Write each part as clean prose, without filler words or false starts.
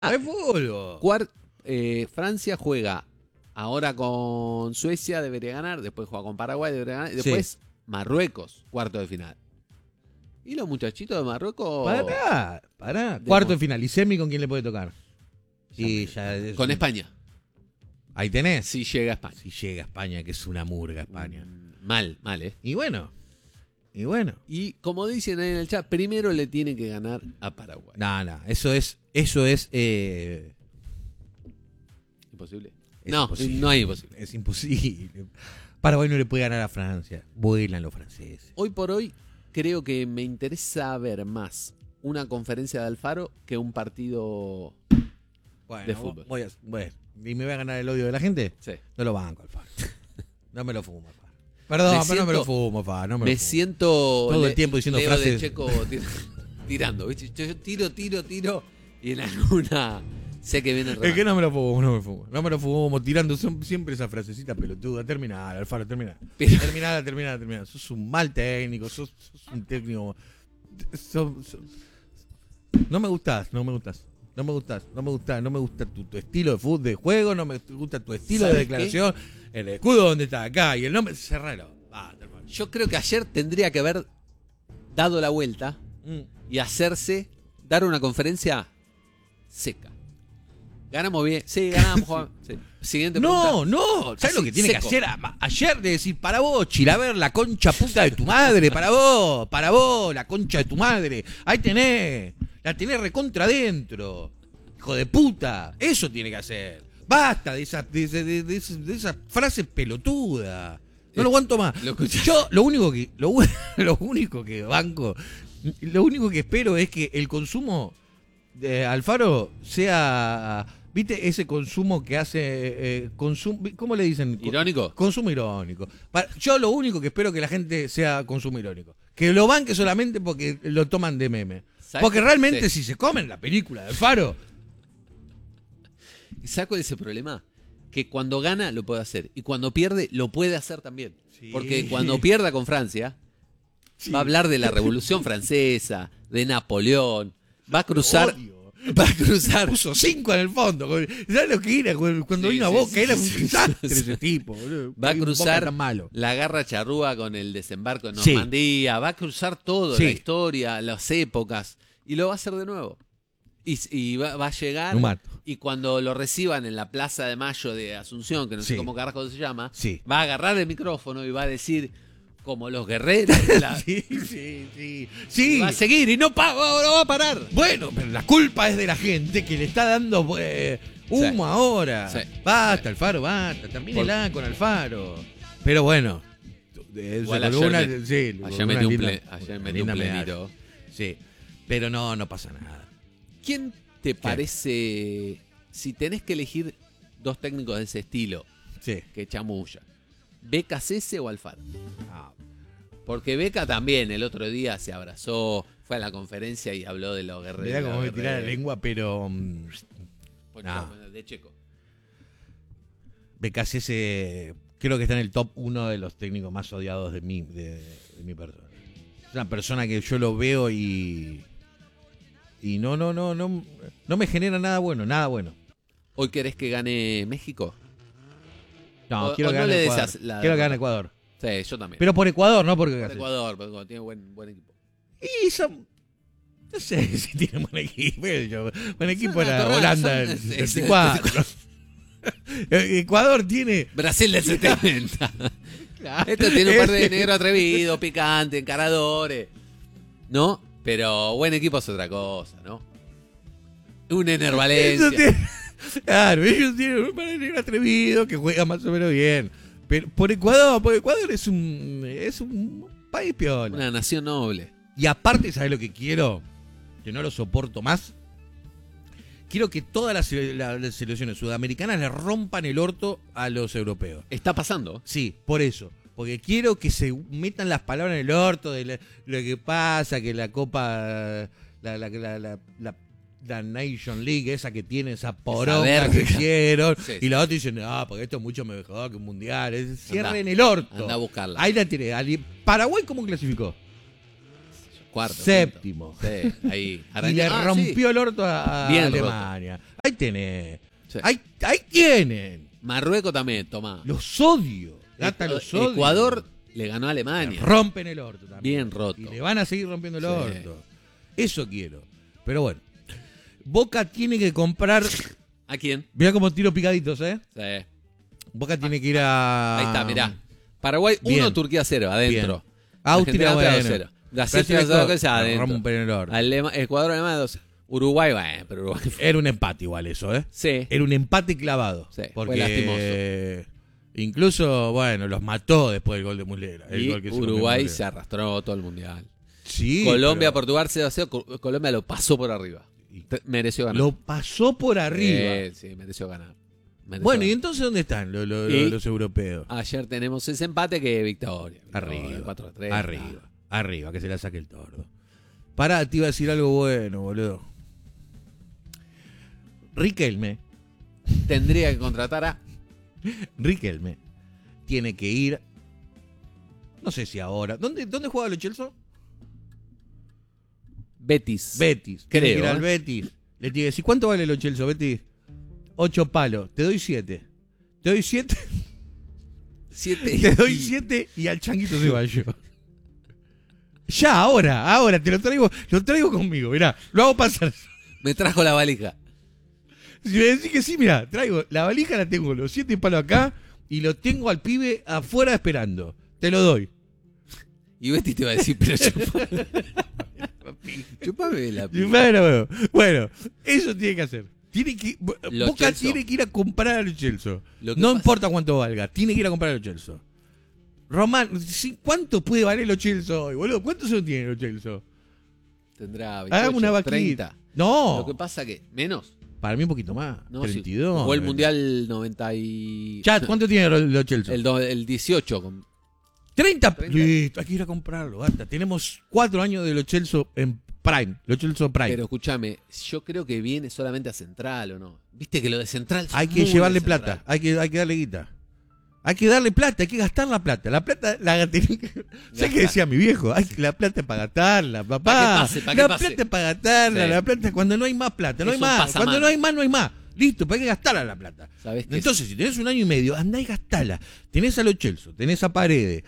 Es fútbol. Francia juega ahora con Suecia, debería ganar. Después juega con Paraguay, debería ganar. Y después Marruecos, cuarto de final. ¿Y los muchachitos de Marruecos? Pará. Cuarto de final. ¿Y semi con quién le puede tocar? Con España. Ahí tenés. Si llega a España. Si llega a España, que es una murga España. Mal, ¿eh? Y bueno. Y como dicen ahí en el chat, primero le tiene que ganar a Paraguay. No. Eso es Imposible. imposible. No hay imposible. Es imposible. Paraguay no le puede ganar a Francia. Vuelan los franceses. Hoy por hoy, creo que me interesa ver más una conferencia de Alfaro que un partido de fútbol. Bueno, ¿y me voy a ganar el odio de la gente? Sí. No lo banco, Alfaro. No me lo fumo, Alfaro. Perdón, pero no me lo fumo, Alfaro. Me siento todo el tiempo diciendo Leo frases de Checo tirando, ¿viste? Yo tiro y en alguna sé que viene el Es que no me lo fumo, tirando siempre esa frasecita pelotuda. Terminar, Alfaro, terminar. Terminar. Sos un mal técnico, sos un técnico. No me gustás. No me gusta tu estilo de fútbol, de juego, no me gusta tu estilo de declaración. El escudo donde está acá y el nombre, cerralo. Yo creo que ayer tendría que haber dado la vuelta y dar una conferencia seca. Ganamos bien. Sí, ganamos, Juan. Sí. Siguiente pregunta. No. ¿Sabes lo que tiene seco. que hacer ayer? De decir, para vos, Chilaver, la concha puta de tu madre. Para vos, la concha de tu madre. Ahí tenés. La tenés recontra adentro. Hijo de puta. Eso tiene que hacer. Basta de esa frase pelotuda. No lo aguanto más. Yo lo único que banco, lo único que espero es que el consumo de Alfaro sea, ¿viste? Ese consumo que hace ¿cómo le dicen? ¿Irónico? Consumo irónico. Yo lo único que espero que la gente sea consumo irónico. Que lo banque solamente porque lo toman de meme. Porque realmente si se comen la película de Alfaro. ¿Sabes cuál es ese problema? Que cuando gana lo puede hacer y cuando pierde lo puede hacer también. Sí. Porque cuando pierda con Francia va a hablar de la Revolución Francesa, de Napoleón, va a cruzar. Puso 5 en el fondo. ¿Sabes lo que era? Cuando vino a Boca era un desastre ese tipo. Boludo. Va a cruzar la Garra Charrúa con el desembarco en Normandía. Va a cruzar todo, la historia, las épocas. Y lo va a hacer de nuevo. Y va a llegar. Y cuando lo reciban en la Plaza de Mayo de Asunción, que no sé cómo carajo se llama, va a agarrar el micrófono y va a decir, como los guerreros. Sí. Va a seguir y no va a parar. Bueno, pero la culpa es de la gente que le está dando humo ahora. Basta, Alfaro, basta. Termínela con Alfaro. Pero bueno. Ayer metí un plenito. Sí. Pero no pasa nada. ¿Quién te parece, si tenés que elegir dos técnicos de ese estilo, que chamulla, Beca Cese o Alfaro? Porque Beca también el otro día se abrazó, fue a la conferencia y habló de los guerreros. Mirá cómo me tira la lengua, pero... de Checo. Beca Cese creo que está en el top 1 de los técnicos más odiados de mi persona. Es una persona que yo lo veo y no me genera nada bueno. ¿Hoy querés que gane México? No, quiero que gane Ecuador. Quiero que gane Ecuador. Sí, yo también. Pero por Ecuador, no porque por Ecuador, porque tiene buen equipo. Y son... No sé si tiene buen equipo. Buen equipo era Holanda del 74. Ecuador tiene... Brasil del 70. Esto tiene un par de negros atrevidos, picantes, encaradores. ¿No? Pero buen equipo es otra cosa, ¿no? Un Ener Valencia. Claro, ellos tienen un par de negros atrevidos que juegan más o menos bien. Pero por Ecuador es un país piola. Una nación noble. Y aparte, ¿sabes lo que quiero? Que no lo soporto más. Quiero que todas las selecciones sudamericanas le rompan el orto a los europeos. ¿Está pasando? Sí, por eso. Porque quiero que se metan las palabras en el orto de lo que pasa, que la Copa, la Nation League, esa que tiene esa poronga que hicieron, y la otra dicen, porque esto es mucho mejor que un mundial. Cierren el orto. Anda a buscarla. Ahí la tiré. ¿Paraguay cómo clasificó? Cuarto. Séptimo. Sí, ahí. Y le rompió el orto a Alemania. Ahí tenés. Sí. Ahí tienen. Marruecos también, tomá. Los odio. Gata los odio. Ecuador le ganó a Alemania. Rompen el orto también. Bien roto. Y le van a seguir rompiendo el orto. Eso quiero. Pero bueno. Boca tiene que comprar. ¿A quién? Mirá cómo tiro picaditos, ¿eh? Sí. Boca tiene que ir a. Ahí está, mirá. Paraguay 1, Turquía 0, adentro. Bien. Austria, bueno. 0. Brasil 3-2, adentro. Rompen el orto. Ecuador, Alemania 2. Uruguay, bueno, pero Uruguay fue. Era un empate igual eso, ¿eh? Sí. Era un empate clavado. Sí, porque fue lastimoso. Incluso, bueno, los mató después del gol de Muslera. Y gol que Uruguay se arrastró todo el mundial. Sí. Colombia, Portugal 0-0. Colombia lo pasó por arriba. Mereció ganar. Lo pasó por arriba. Sí, mereció ganar. Bueno, ¿y entonces dónde están los europeos? Ayer tenemos ese empate que victoria. Arriba. 4-3. Arriba, que se la saque el tordo. Pará, te iba a decir algo bueno, boludo. Riquelme tendría que contratar a. Riquelme tiene que ir. No sé si ahora. ¿Dónde juega Lo Celso? Betis. Creo. Tiene que ir al Betis. Le tiene que decir, ¿cuánto vale Lo Celso, Betis? 8 palos. Te doy 7. Te doy 7. 7. Te doy 7 y al changuito se va yo. Ya, ahora, te lo traigo conmigo, mirá, lo hago pasar. Me trajo la valija. Si me decís que sí, mirá, traigo la valija, la tengo, los 7 palos acá y lo tengo al pibe afuera esperando. Te lo doy. Y Betty te va a decir, pero chupame la piba. Bueno, eso tiene que hacer. Boca tiene que ir a comprar a Lo Celso. No importa cuánto valga, tiene que ir a comprar a Lo Celso. Román, ¿cuánto puede valer Lo Celso hoy, boludo? ¿Cuántos años tiene Lo Celso? Tendrá 28, Hagamos una vaquita. 30. No. Lo que pasa que, menos. Para mí un poquito más. No, 32. Sí. Jugó el Mundial 90 y... Chat, ¿cuánto tiene Lo Celso? El 18. 30. Listo, hay que ir a comprarlo, gata. Tenemos 4 años de Lo Celso en Prime. Lo Celso Prime. Pero escúchame, yo creo que viene solamente a Central, ¿o no? Viste que lo de Central... Hay que llevarle plata. Hay que darle guita. Hay que darle plata, hay que gastar la plata. La plata la tenés que... ¿Sabes qué decía mi viejo? La plata es para gastarla, papá. La plata es para gastarla, la plata es cuando no hay más plata, no hay más. Cuando no hay más, no hay más. Listo, pues hay que gastarla la plata. Entonces, si tenés 1 año y medio, andá y gastala. Tenés a Lo Celso, tenés a Paredes.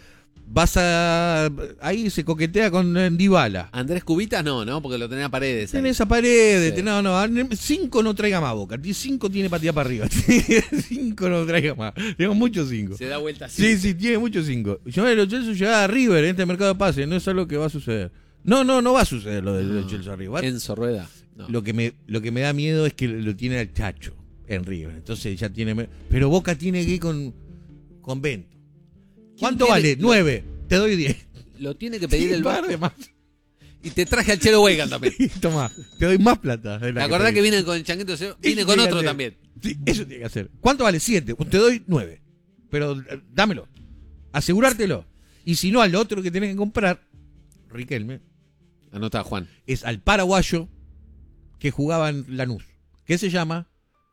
Ahí se coquetea con Dybala. Andrés Cubitas no, porque lo tenés a Paredes. Tenés a Paredes, sí. No, 5 no traiga más Boca. 5 tiene para tirar para arriba. 5 no traiga más. Tengo muchos 5. Se da vuelta así. Sí, tiene muchos 5. Yo Lo Celso llegaba a River en este mercado de pases. No es algo que va a suceder. No va a suceder lo de Lo Celso arriba. Enzo Rueda. No. Lo que me da miedo es que lo tiene el Chacho en River. Entonces ya tiene. Pero Boca tiene que ir con Bento. ¿Cuánto vale? 9. Te doy 10. Lo tiene que pedir el bar de más. Y te traje al Chelo Weigan también. Toma, te doy más plata. ¿Te acordás que viene con el changuito? Viene con otro también. Sí, eso tiene que hacer. ¿Cuánto vale? 7. Te doy 9. Pero dámelo. Asegurártelo. Y si no, al otro que tenés que comprar, Riquelme. Anota, Juan. Es al paraguayo que jugaba en Lanús. ¿Qué se llama?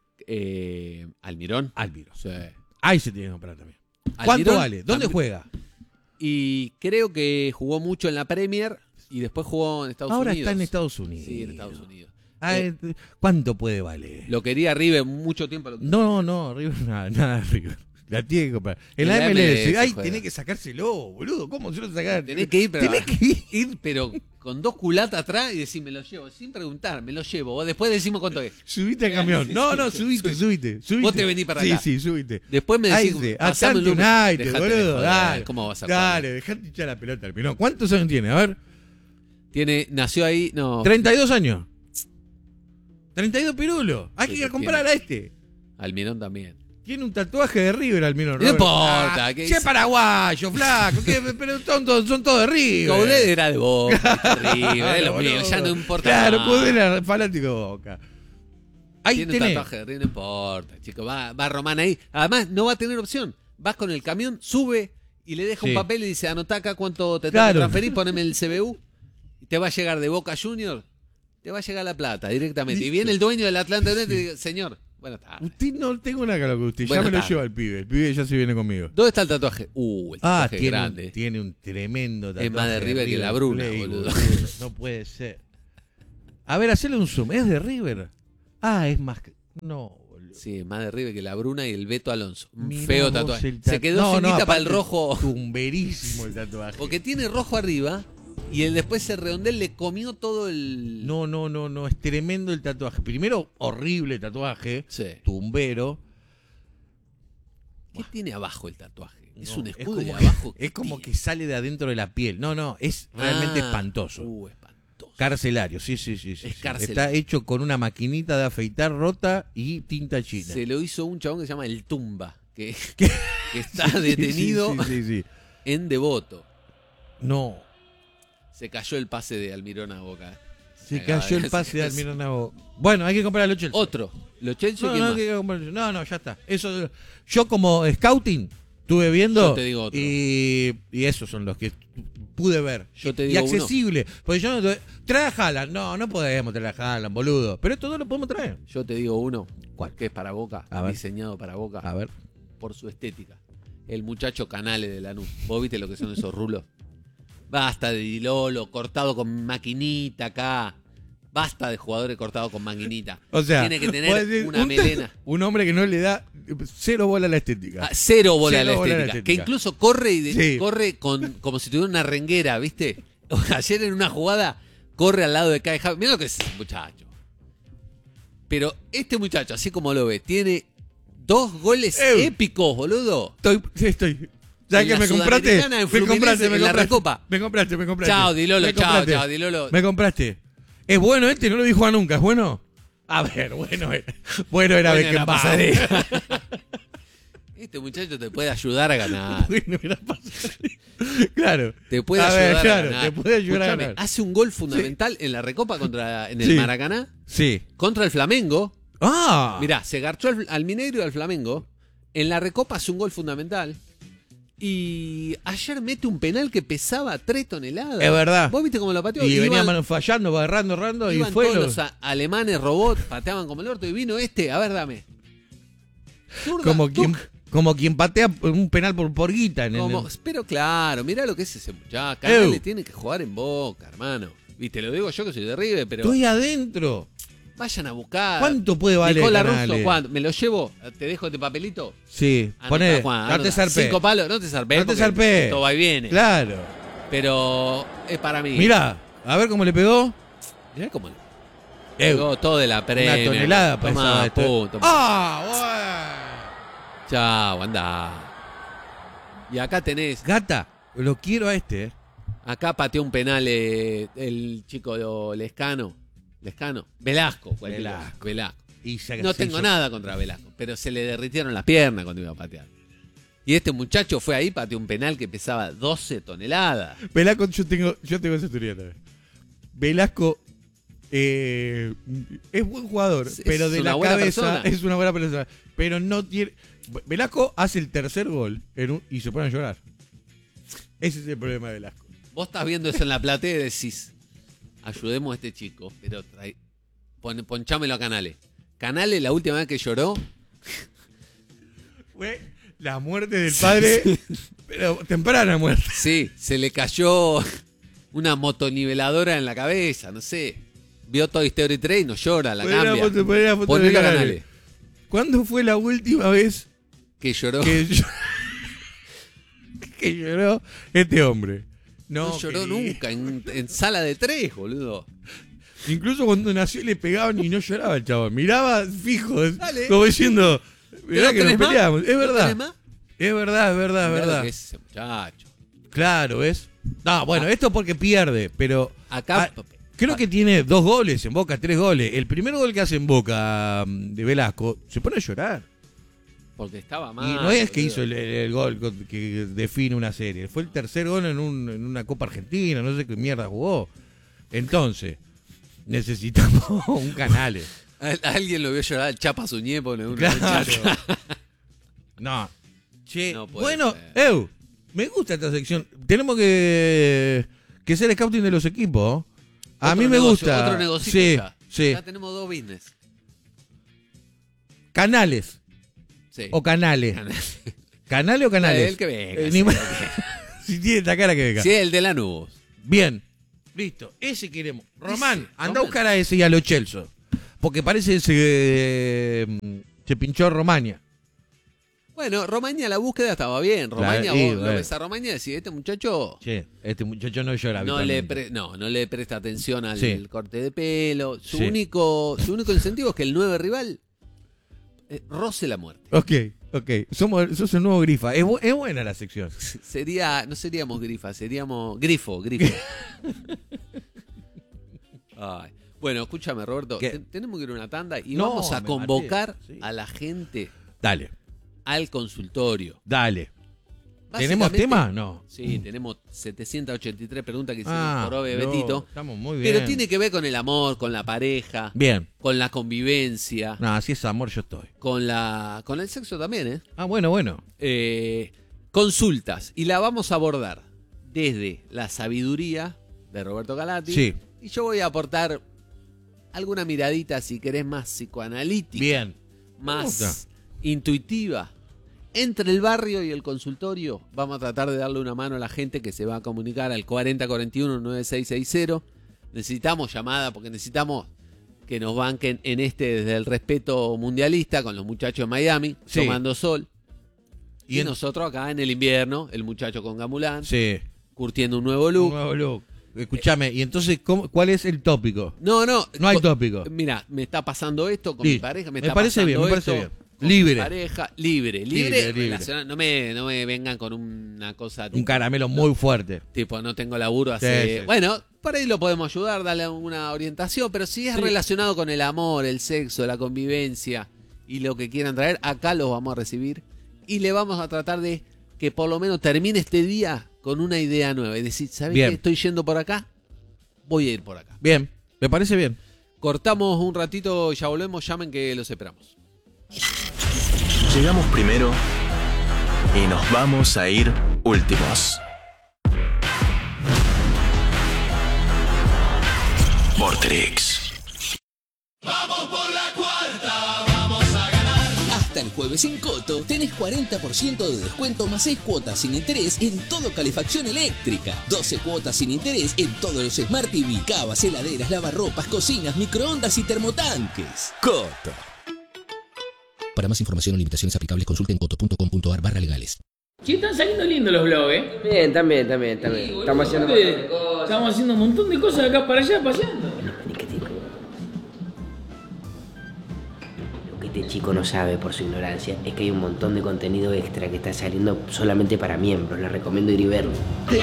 Almirón. Sí. Ahí se tiene que comprar también. ¿Cuánto Almirón, vale? ¿Dónde juega? Y creo que jugó mucho en la Premier y después jugó en Estados Unidos. Ahora está en Estados Unidos. Sí, en Estados Unidos. ¿Cuánto puede valer? Lo quería River mucho tiempo. No, River nada River. La tiene que comprar. En la MLS. Ay, tenés que sacárselo, boludo. ¿Cómo se lo sacar? Tenés que ir, pero con 2 culatas atrás y decir, me lo llevo. Sin preguntar, me lo llevo. Vos después decimos cuánto es. Subite al camión. No, subite. Vos te venís para acá. Sí, subite. Después me decís, Atlanta United, boludo. Dale. ¿Cómo vas a Dale, dejate echar la pelota al pilón. ¿Cuántos años tiene? A ver. Nació ahí, no. 32 años. 32 pirulos. Hay que ir a comprar a este. Almirón también. Tiene un tatuaje de River, Almirón. No importa. Che paraguayo, flaco. Pero son todos de River. Coudet era de Boca. River, es lo mío. Ya no importa. Claro, Coudet era fanático de Boca. Ahí tiene un tatuaje de River, no importa, chico. Va Román ahí. Además, no va a tener opción. Vas con el camión, sube y le deja un papel y dice, anotá acá cuánto te tengo que transferir, poneme el CBU. Y te va a llegar de Boca Junior. Te va a llegar la plata directamente. Y viene el dueño del Atlanta United y dice, señor, buenas tardes. Usted no tengo nada que hablar con usted. Ya me lo lleva el pibe. El pibe ya se viene conmigo. ¿Dónde está el tatuaje? El tatuaje es grande. Tiene un tremendo tatuaje. Es más de River que la Bruna, boludo. No puede ser. A ver, hacele un zoom. ¿Es de River? Es más. No, boludo. Sí, más de River que la Bruna y el Beto Alonso. Un Mirá feo vos tatuaje. el Se quedó finita para el rojo. Tumberísimo el tatuaje. Porque tiene rojo arriba y después ese redondel le comió todo el... No, es tremendo el tatuaje. Primero, horrible tatuaje, Sí. tumbero. ¿Qué tiene abajo el tatuaje? Es No, un escudo como de que- abajo. Es como que sale de adentro de la piel. No, es realmente espantoso. Espantoso. Carcelario, sí. Es carcelario. Está hecho con una maquinita de afeitar rota y tinta china. Se lo hizo un chabón que se llama El Tumba, que está Sí, detenido sí. en Devoto. No, Se cayó el pase de Almirón a Boca. se cayó el pase de Almirón Navo. Bueno, hay que comprar a los Chelsea. Otro. ¿Los Chelsea No, quién no, más? hay que comprar- no, ya está. Eso, yo como scouting estuve viendo Yo te digo otro. y esos son los que pude ver. Yo te y digo accesible. Porque yo no trae a Haaland. No podemos traer a Haaland, boludo. Pero esto no lo podemos traer. Yo te digo uno. ¿Cuál? Que es para Boca. A ver. Diseñado para Boca. A ver. Por su estética. El muchacho Canales de Lanús. ¿Vos viste lo que son esos rulos? Basta de Dilolo, cortado con maquinita acá. Basta de jugadores cortados con maquinita. O sea, tiene que vos tener decís, una melena. Un hombre que no le da cero bola a la estética. Cero bola a Cero la bola a la estética. estética. Que incluso corre y Sí. corre como si tuviera una renguera, ¿viste? Ayer en una jugada corre al lado de Kai Havertz. Mira lo que es ese muchacho. Pero este muchacho, así como lo ve, tiene 2 goles épicos, boludo. Estoy. Ya En que la me compraste. Sudamericana, en Me Fluminense, compraste, en la Recopa. Me compraste. Chao, Dilolo, Me compraste. chao, Dilolo. Me compraste. ¿Es bueno este? No lo dijo a nunca. ¿Es bueno? A ver, bueno era Bueno, era Beckenbauer. Pasarela. Este muchacho te puede ayudar a ganar. Bueno era Pasarela. Claro. Te puede A ayudar ver, a claro, ganar. te puede ayudar a Escuchame, ganar. hace un gol fundamental en la Recopa en el Sí. Maracaná Sí. contra el Flamengo. Ah. Mirá, se garchó al Mineiro y al Flamengo. En la Recopa hace un gol fundamental. Y ayer mete un penal que pesaba 3 toneladas. Es verdad. ¿Vos viste cómo lo pateó? Y Iban- venían fallando, errando y iban fue. todos los alemanes robot, pateaban como el orto y vino a ver, dame. Zurda, tuc. Como quien patea un penal por guita. Pero claro, mirá lo que es ese muchacho. Canales tiene que jugar en Boca, hermano. Y te lo digo yo que soy de River, pero Estoy adentro. vayan a buscar. ¿Cuánto puede valer Nicola Canales? Russo, ¿cuánto? ¿Me lo llevo? ¿Te dejo este papelito? Sí. Anota, Poné. Juan, No te anota. zarpé. 5 palos, no te zarpé. No te porque zarpé. Esto va y viene. Claro. Pero es para mí. Mirá, a ver cómo le pegó. Mirá cómo le pegó todo de la Premier. Una tonelada Tomá, pesaba esto. punto. ¡Ah! Chao, andá. Y acá tenés. Gata, lo quiero a este. Acá pateó un penal el chico Lescano. Velasco. Velasco. Y No tengo nada contra Velasco, pero se le derritieron las piernas cuando iba a patear. Y este muchacho fue ahí, pateó un penal que pesaba 12 toneladas. Velasco, yo tengo esa teoría también. Velasco es buen jugador, pero de la cabeza es una buena persona. Pero no tiene. Velasco hace el tercer gol y se pone a llorar. Ese es el problema de Velasco. Vos estás viendo eso en la platea y decís, ayudemos a este chico, pero ponchámelo a Canales. Canales, la última vez que lloró, Fue la muerte del padre, pero temprana muerte. sí, se le cayó una motoniveladora en la cabeza, no sé. Vio Toy Story 3 y no llora, la cambia. Poné la foto Ponelo de a Canales. Canales. ¿Cuándo fue la última vez Que lloró. que lloró este hombre? No lloró nunca, en sala de 3, boludo. Incluso cuando nació le pegaban y no lloraba el chabón. Miraba fijo, Dale. como diciendo, mirá que nos tenés más? peleamos. Es ¿No verdad. tenés más? Es verdad, es verdad, es Mirá lo verdad. que es ese muchacho. Claro, ¿ves? No, bueno, esto porque pierde, pero Acá. creo que tiene 2 goles en Boca, 3 goles. El primer gol que hace en Boca de Velasco, se pone a llorar. Porque estaba mal. Y no es que boludo. hizo el gol que define una serie. Fue el tercer gol en una Copa Argentina, no sé qué mierda jugó. Entonces, necesitamos un Canales. Alguien lo vio llorar al Chapa Suñepo en una Claro. chat. No. Che, No puede bueno, ser. me gusta esta sección. Tenemos que ser scouting de los equipos. A Otro mí me negocio, gusta. Otro negocito Sí, ya. sí. Ya tenemos 2 business. Canales Sí. o Canales. ¿Canales o Canales? El que venga. Ni sí, más- el que- si tiene esta cara que venga. Sí, el de Lanús. Bien. Listo. Ese queremos. Román, Ese, anda a Román. buscar a ese y a los Chelsea. Porque parece que se pinchó Romaña. Bueno, Romaña, la búsqueda estaba bien. Romaña, Claro, vos lo ves a Romaña y decís, este muchacho Sí, este muchacho no llora. no habitualmente. le presta atención al Sí. corte de pelo. Su Sí. único incentivo es que el 9 rival roce la muerte. Ok. Sos el nuevo Grifa. Es buena la sección. No seríamos Grifa, seríamos Grifo. Ay. Bueno, escúchame, Roberto. Tenemos que ir a una tanda y No, vamos a me convocar maté. Sí. a la gente Dale. al consultorio. ¿Tenemos tema? No. Sí, tenemos 783 preguntas que hicimos por Ove Betito. Estamos muy bien. Pero tiene que ver con el amor, con la pareja, Bien. con la convivencia, No, si es amor, yo estoy. con el sexo también, ¿eh? Ah, bueno. Consultas. Y la vamos a abordar desde la sabiduría de Roberto Galati. Sí. Y yo voy a aportar alguna miradita, si querés, más psicoanalítica. Bien. Más intuitiva. Entre el barrio y el consultorio vamos a tratar de darle una mano a la gente que se va a comunicar al 4041-9660. Necesitamos llamada porque necesitamos que nos banquen en desde el respeto mundialista con los muchachos de Miami, Sí. tomando sol. Y nosotros acá en el invierno, el muchacho con Gamulán, Sí. curtiendo un nuevo look. Un nuevo look. Escúchame, y entonces, ¿cuál es el tópico? No hay tópico. Mira, me está pasando esto con Sí. mi pareja, me Me está parece pasando bien, me esto parece bien. con Libre. mi pareja, libre. Libre. No me vengan con una cosa Un tipo, caramelo muy fuerte. tipo, no tengo laburo hace... Sí. Bueno, por ahí lo podemos ayudar, darle una orientación, pero si es relacionado con el amor, el sexo, la convivencia y lo que quieran traer, acá los vamos a recibir y le vamos a tratar de que por lo menos termine este día con una idea nueva. Es decir, ¿sabes qué? Estoy yendo por acá, voy a ir por acá. Bien, me parece bien. Cortamos un ratito, ya volvemos, llamen que los esperamos. Llegamos primero y nos vamos a ir últimos. Vorterix. Vamos por la cuarta, vamos a ganar. Hasta el jueves en Coto tenés 40% de descuento más 6 cuotas sin interés en todo calefacción eléctrica. 12 cuotas sin interés en todos los Smart TV, cavas, heladeras, lavarropas, cocinas, microondas y termotanques. Coto. Para más información o limitaciones aplicables consulten coto.com.ar/legales. Sí, están saliendo lindos los blogs, ¿eh? Bien, también. Estamos haciendo un montón de cosas. Estamos haciendo un montón de cosas de acá para allá, paseando. Lo que este chico no sabe por su ignorancia es que hay un montón de contenido extra que está saliendo solamente para miembros. Les recomiendo ir y verlo.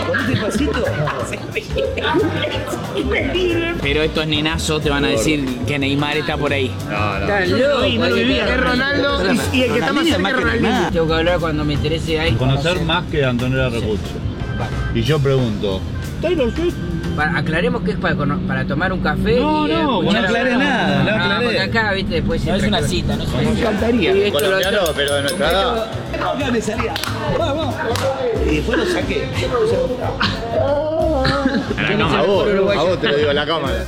Pero estos nenazos te van a decir que Neymar está por ahí. Están locos. Es Ronaldo y el que está más cerca es Ronaldinho. Tengo que hablar cuando me interese ahí. Conocer más que Antonella Recurso. Y yo pregunto, ¿Taylor Swift? Aclaremos que es para tomar un café. No, no aclaré nada, no aclaré. Porque acá, viste, después No es una cita, no es una cita. Me encantaría. Colombiano, pero de nuestra edad. Acá me salía. Vamos. Y después lo saqué. A vos te lo digo a la cámara.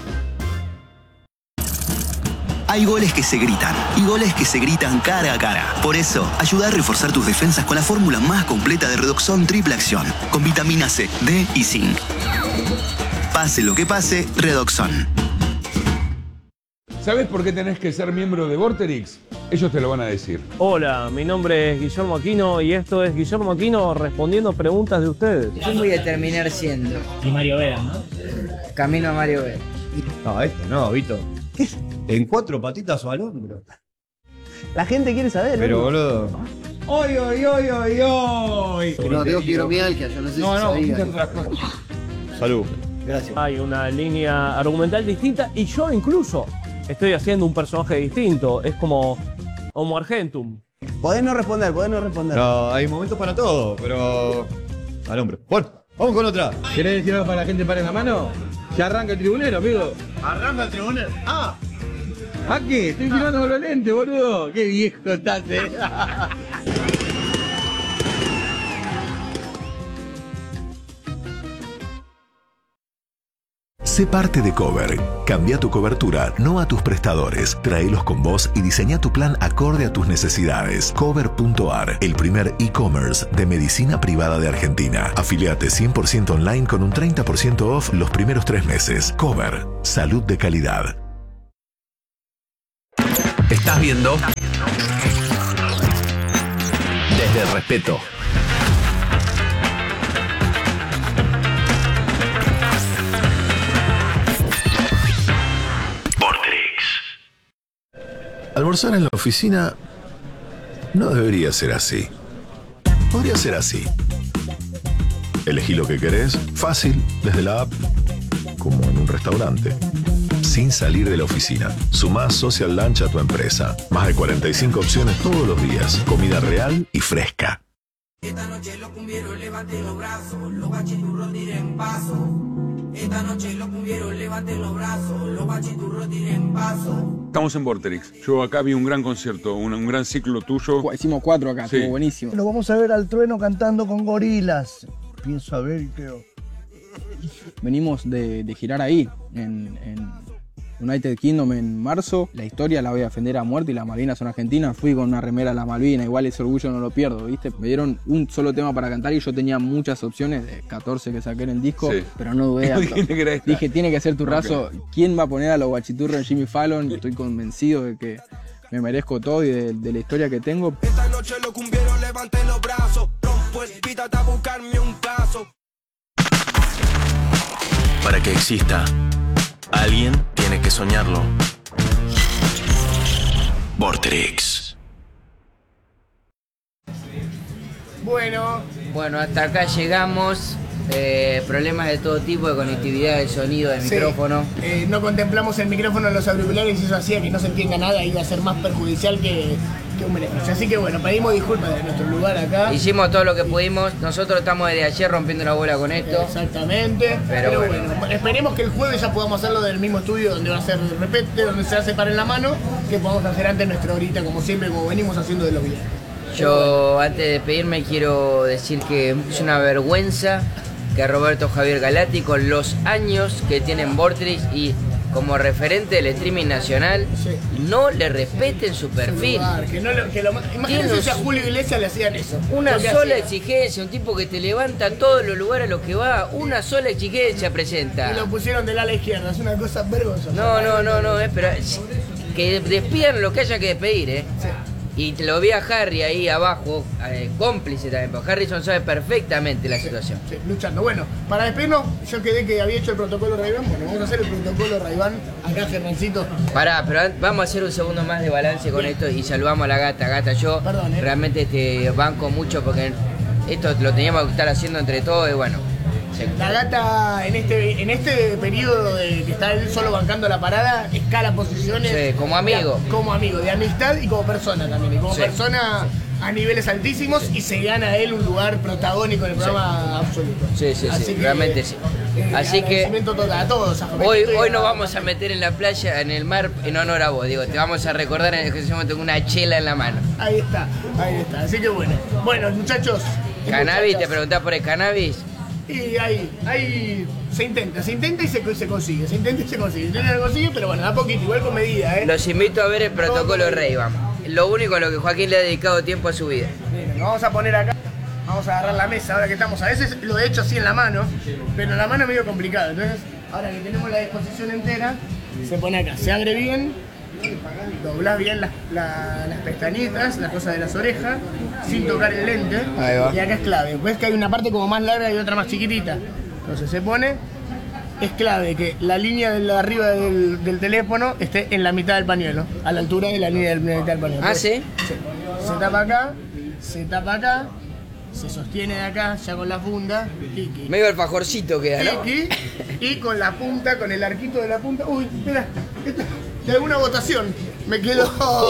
Hay goles que se gritan y goles que se gritan cara a cara. Por eso, ayuda a reforzar tus defensas con la fórmula más completa de Redoxon Triple Acción, con vitamina C, D y zinc. Pase lo que pase, Redoxon. ¿Sabes por qué tenés que ser miembro de Vorterix? Ellos te lo van a decir. Hola, mi nombre es Guillermo Aquino y esto es Guillermo Aquino respondiendo preguntas de ustedes. ¿Quién voy a terminar siendo? Y Mario Vera, ¿no? Camino a Mario Vera. No, esto no, Vito. ¿Qué es? En 4 patitas o al hombro. La gente quiere saber. Pero, boludo. ¡Oy! No, tengo fibromialgia, yo no sé si sabía. Salud. Gracias. Hay una línea argumental distinta y yo incluso estoy haciendo un personaje distinto. Es como Homo Argentum. Podés no responder. No, hay momentos para todo, pero al hombro. Bueno, vamos con otra. ¿Querés decir algo para la gente para la mano? Ya arranca el tribunero, amigo. Arranca el tribunal. ¡Ah! ¿A qué? Estoy filmando con los lentes, boludo. Qué viejo estás, Sé parte de Cover. Cambia tu cobertura, no a tus prestadores. Tráelos con vos y diseña tu plan acorde a tus necesidades. Cover.ar, el primer e-commerce de medicina privada de Argentina. Afiliate 100% online con un 30% off los primeros 3 meses. Cover, salud de calidad. Estás viendo Desde el Respeto. Almorzar en la oficina no debería ser así. Podría ser así. Elegí lo que querés, fácil, desde la app, como en un restaurante. Sin salir de la oficina. Sumá Social Lunch a tu empresa. Más de 45 opciones todos los días. Comida real y fresca. Esta noche los cumbieros levanten los brazos, los bachiturros tiren paso. Esta noche los cumbieros levanten los brazos, los bachiturros tiren paso. Estamos en Vorterix. Yo acá vi un gran concierto, un gran ciclo tuyo. Hicimos 4 acá, sí. Estuvo buenísimo. Lo vamos a ver al Trueno cantando con Gorilas. Pienso a ver, creo. Venimos de girar ahí, en United Kingdom en marzo. La historia la voy a defender a muerte y las Malvinas son argentinas. Fui con una remera a las Malvinas, igual ese orgullo no lo pierdo, ¿viste? Me dieron un solo tema para cantar y yo tenía muchas opciones, de 14 que saqué en el disco, sí. Pero no dudé. Dije, tiene que ser Turrazo. Okay. ¿Quién va a poner a los guachiturros en Jimmy Fallon? Estoy convencido de que me merezco todo y de la historia que tengo. Esta noche los cumbieros levanten los brazos, rompo el beat hasta buscarme un caso. Para que exista, alguien tiene que soñarlo. Vorterix. Bueno, hasta acá llegamos. Problemas de todo tipo, de conectividad, de sonido, de micrófono. No contemplamos el micrófono en los auriculares y eso hacía que no se entienda nada, iba a ser más perjudicial que un beneficio. Así que bueno, pedimos disculpas de nuestro lugar acá. Hicimos todo lo que pudimos, nosotros estamos desde ayer rompiendo la bola con esto. Exactamente, pero bueno, esperemos que el jueves ya podamos hacerlo del mismo estudio donde va a ser el repete, donde se hace para en la mano, que podamos hacer antes nuestra horita como siempre, como venimos haciendo de los viernes. Yo antes de despedirme quiero decir que es una vergüenza que Roberto Javier Galati, con los años que tiene en Vorterix y como referente del streaming nacional, no le respeten su perfil. Imagínense si a Julio Iglesias le hacían eso. Una sola exigencia, un tipo que te levanta todos los lugares a los que va, una sola exigencia presenta. Y lo pusieron del ala izquierda, es una cosa vergonzosa. No, pero que despidan lo que haya que despedir, Sí. Y te lo vi a Harry ahí abajo, cómplice también, porque Harrison sabe perfectamente la situación. Sí, luchando. Bueno, para despedirnos, yo quedé que había hecho el protocolo Ray-Ban. Bueno, vamos a hacer el protocolo Ray-Ban acá, Germancito. Pará, pero vamos a hacer un segundo más de balance con esto y saludamos a la gata. Gata, yo realmente te banco mucho porque esto lo teníamos que estar haciendo entre todos y bueno. La gata en este periodo de que está él solo bancando la parada, escala posiciones. Sí, como amigo. Como amigo, de amistad y como persona también. Y como persona a niveles altísimos y se gana él un lugar protagónico en el programa absoluto. Sí, realmente sí. Así que a todos, hoy nos vamos a meter en la playa, en el mar, en honor a vos. Digo, te vamos a recordar en ese momento con una chela en la mano. Ahí está. Así que bueno, muchachos. ¿Cannabis? ¿Te preguntás por el cannabis? Y ahí se intenta y se consigue. Se intenta y se consigue, pero bueno, da poquito, igual con medida, Los invito a ver el protocolo Ray-Ban. Lo único a lo que Joaquín le ha dedicado tiempo a su vida. Miren, lo vamos a poner acá. Vamos a agarrar la mesa ahora que estamos. A veces lo he hecho así en la mano, pero en la mano es medio complicado. Entonces, ahora que tenemos la disposición entera, se pone acá. Se abre bien, doblás bien las pestañitas, las cosas de las orejas, sin tocar el lente. Ahí va. Y acá es clave. Ves que hay una parte como más larga y otra más chiquitita. Entonces se pone. Es clave que la línea de arriba del teléfono esté en la mitad del pañuelo, a la altura de la línea de la mitad del pañuelo. Entonces, ¿sí? Se tapa acá, se sostiene de acá, ya con la funda. Tiki. Medio alfajorcito queda, ¿no? Tiki, y con la punta, con el arquito de la punta. Uy, mira, de alguna votación. Me quedó.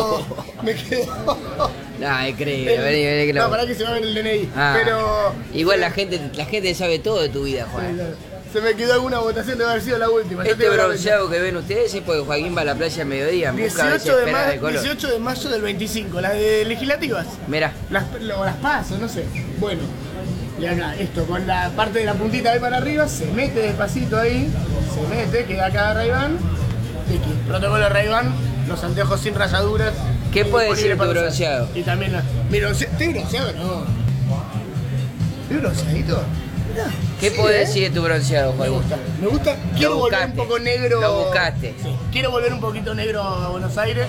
No, increíble. Vení, no, pará que se va a ver el DNI. Pero. Igual la gente sabe todo de tu vida, Juan. Se me quedó alguna votación, debe haber sido la última. Este bronceado que ven ustedes es porque Joaquín va a la playa a mediodía. 18 de mayo del 25, las de legislativas. Mirá. Las paso, no sé. Bueno, y acá, esto con la parte de la puntita ahí para arriba, se mete despacito ahí, queda acá Ray-Ban. Protocolo Ray-Ban, los anteojos sin rayaduras. ¿Qué puede decir tu bronceado? Y también, ¿estoy bronceado? No. ¿Estoy bronceadito? ¿Qué puede decir de tu bronceado, Juan? Me gusta. Quiero volver un poco negro. Lo buscaste. Sí. Quiero volver un poquito negro a Buenos Aires.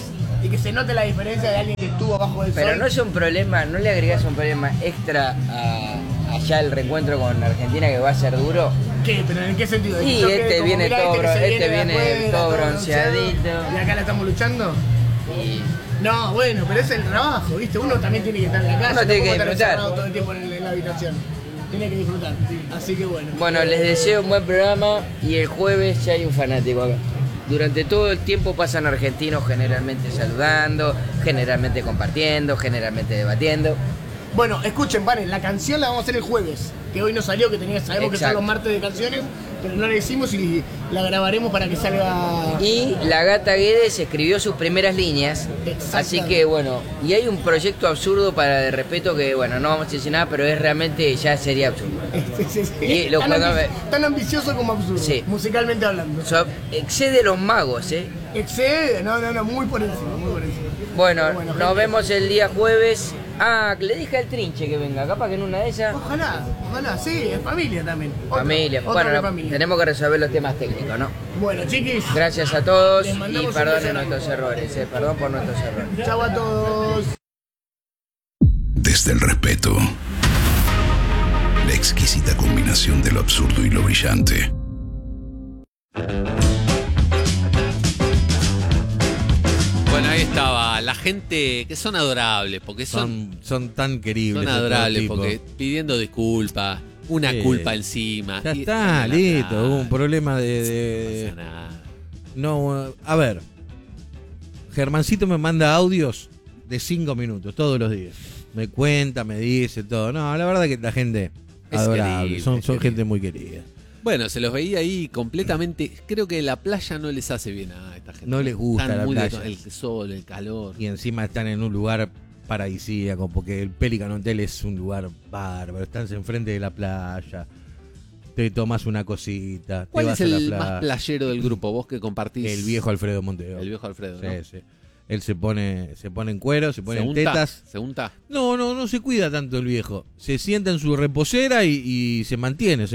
y que se note la diferencia de alguien que estuvo abajo del sol. Pero no es un problema, no le agregás un problema extra allá el reencuentro con Argentina que va a ser duro. ¿Qué? ¿Pero en qué sentido? Y este viene todo bronceadito. ¿Y acá la estamos luchando? No, bueno, pero es el trabajo, ¿viste? Uno también tiene que estar en la casa, uno tiene que estar disfrutar encerrado todo el tiempo en la habitación. Tiene que disfrutar, así que bueno. Bueno, les deseo un buen programa y el jueves ya hay un fanático acá. Durante todo el tiempo pasan argentinos generalmente saludando, generalmente compartiendo, generalmente debatiendo. Bueno, escuchen, vale, la canción la vamos a hacer el jueves, que hoy no salió, sabemos que son los martes de canciones, pero no la hicimos y la grabaremos para que salga. Y la Gata Guedes escribió sus primeras líneas, así que bueno, y hay un proyecto absurdo para De Respeto que bueno, no vamos a decir nada, pero es realmente, ya sería absurdo. Sí. Y tan ambicioso como absurdo, sí. Musicalmente hablando. Excede los magos, Excede, no, muy por encima, muy por encima. Bueno, nos vemos el día jueves. Le dije al Trinche que venga, capaz que en una de esas. Ojalá, sí, es familia también. Familia, familia. Tenemos que resolver los temas técnicos, ¿no? Bueno, chiquis. Gracias a todos y perdonen nuestros errores, perdón por nuestros errores. Chau a todos. Desde el respeto, la exquisita combinación de lo absurdo y lo brillante. Bueno, ahí estaba, la gente que son adorables, porque son tan queribles. Son adorables, porque pidiendo disculpas, una culpa encima. Ya está, listo, hubo un problema de... No pasa nada. No, a ver, Germancito me manda audios de 5 minutos todos los días. Me cuenta, me dice todo. No, la verdad que la gente es adorable, son gente muy querida. Bueno, se los veía ahí completamente. Creo que la playa no les hace bien a esta gente. No les gusta la playa. El sol, el calor. Y encima están en un lugar paradisíaco, porque el Pelican Hotel es un lugar bárbaro. Estás enfrente de la playa, te tomas una cosita. ¿Cuál te es vas a el la playa. más playero del grupo? Vos que compartís. El viejo Alfredo Montevideo. El viejo Alfredo, ¿no? Sí. Él se pone en cuero, se pone en tetas. ¿Se unta? No se cuida tanto el viejo. Se sienta en su reposera y se mantiene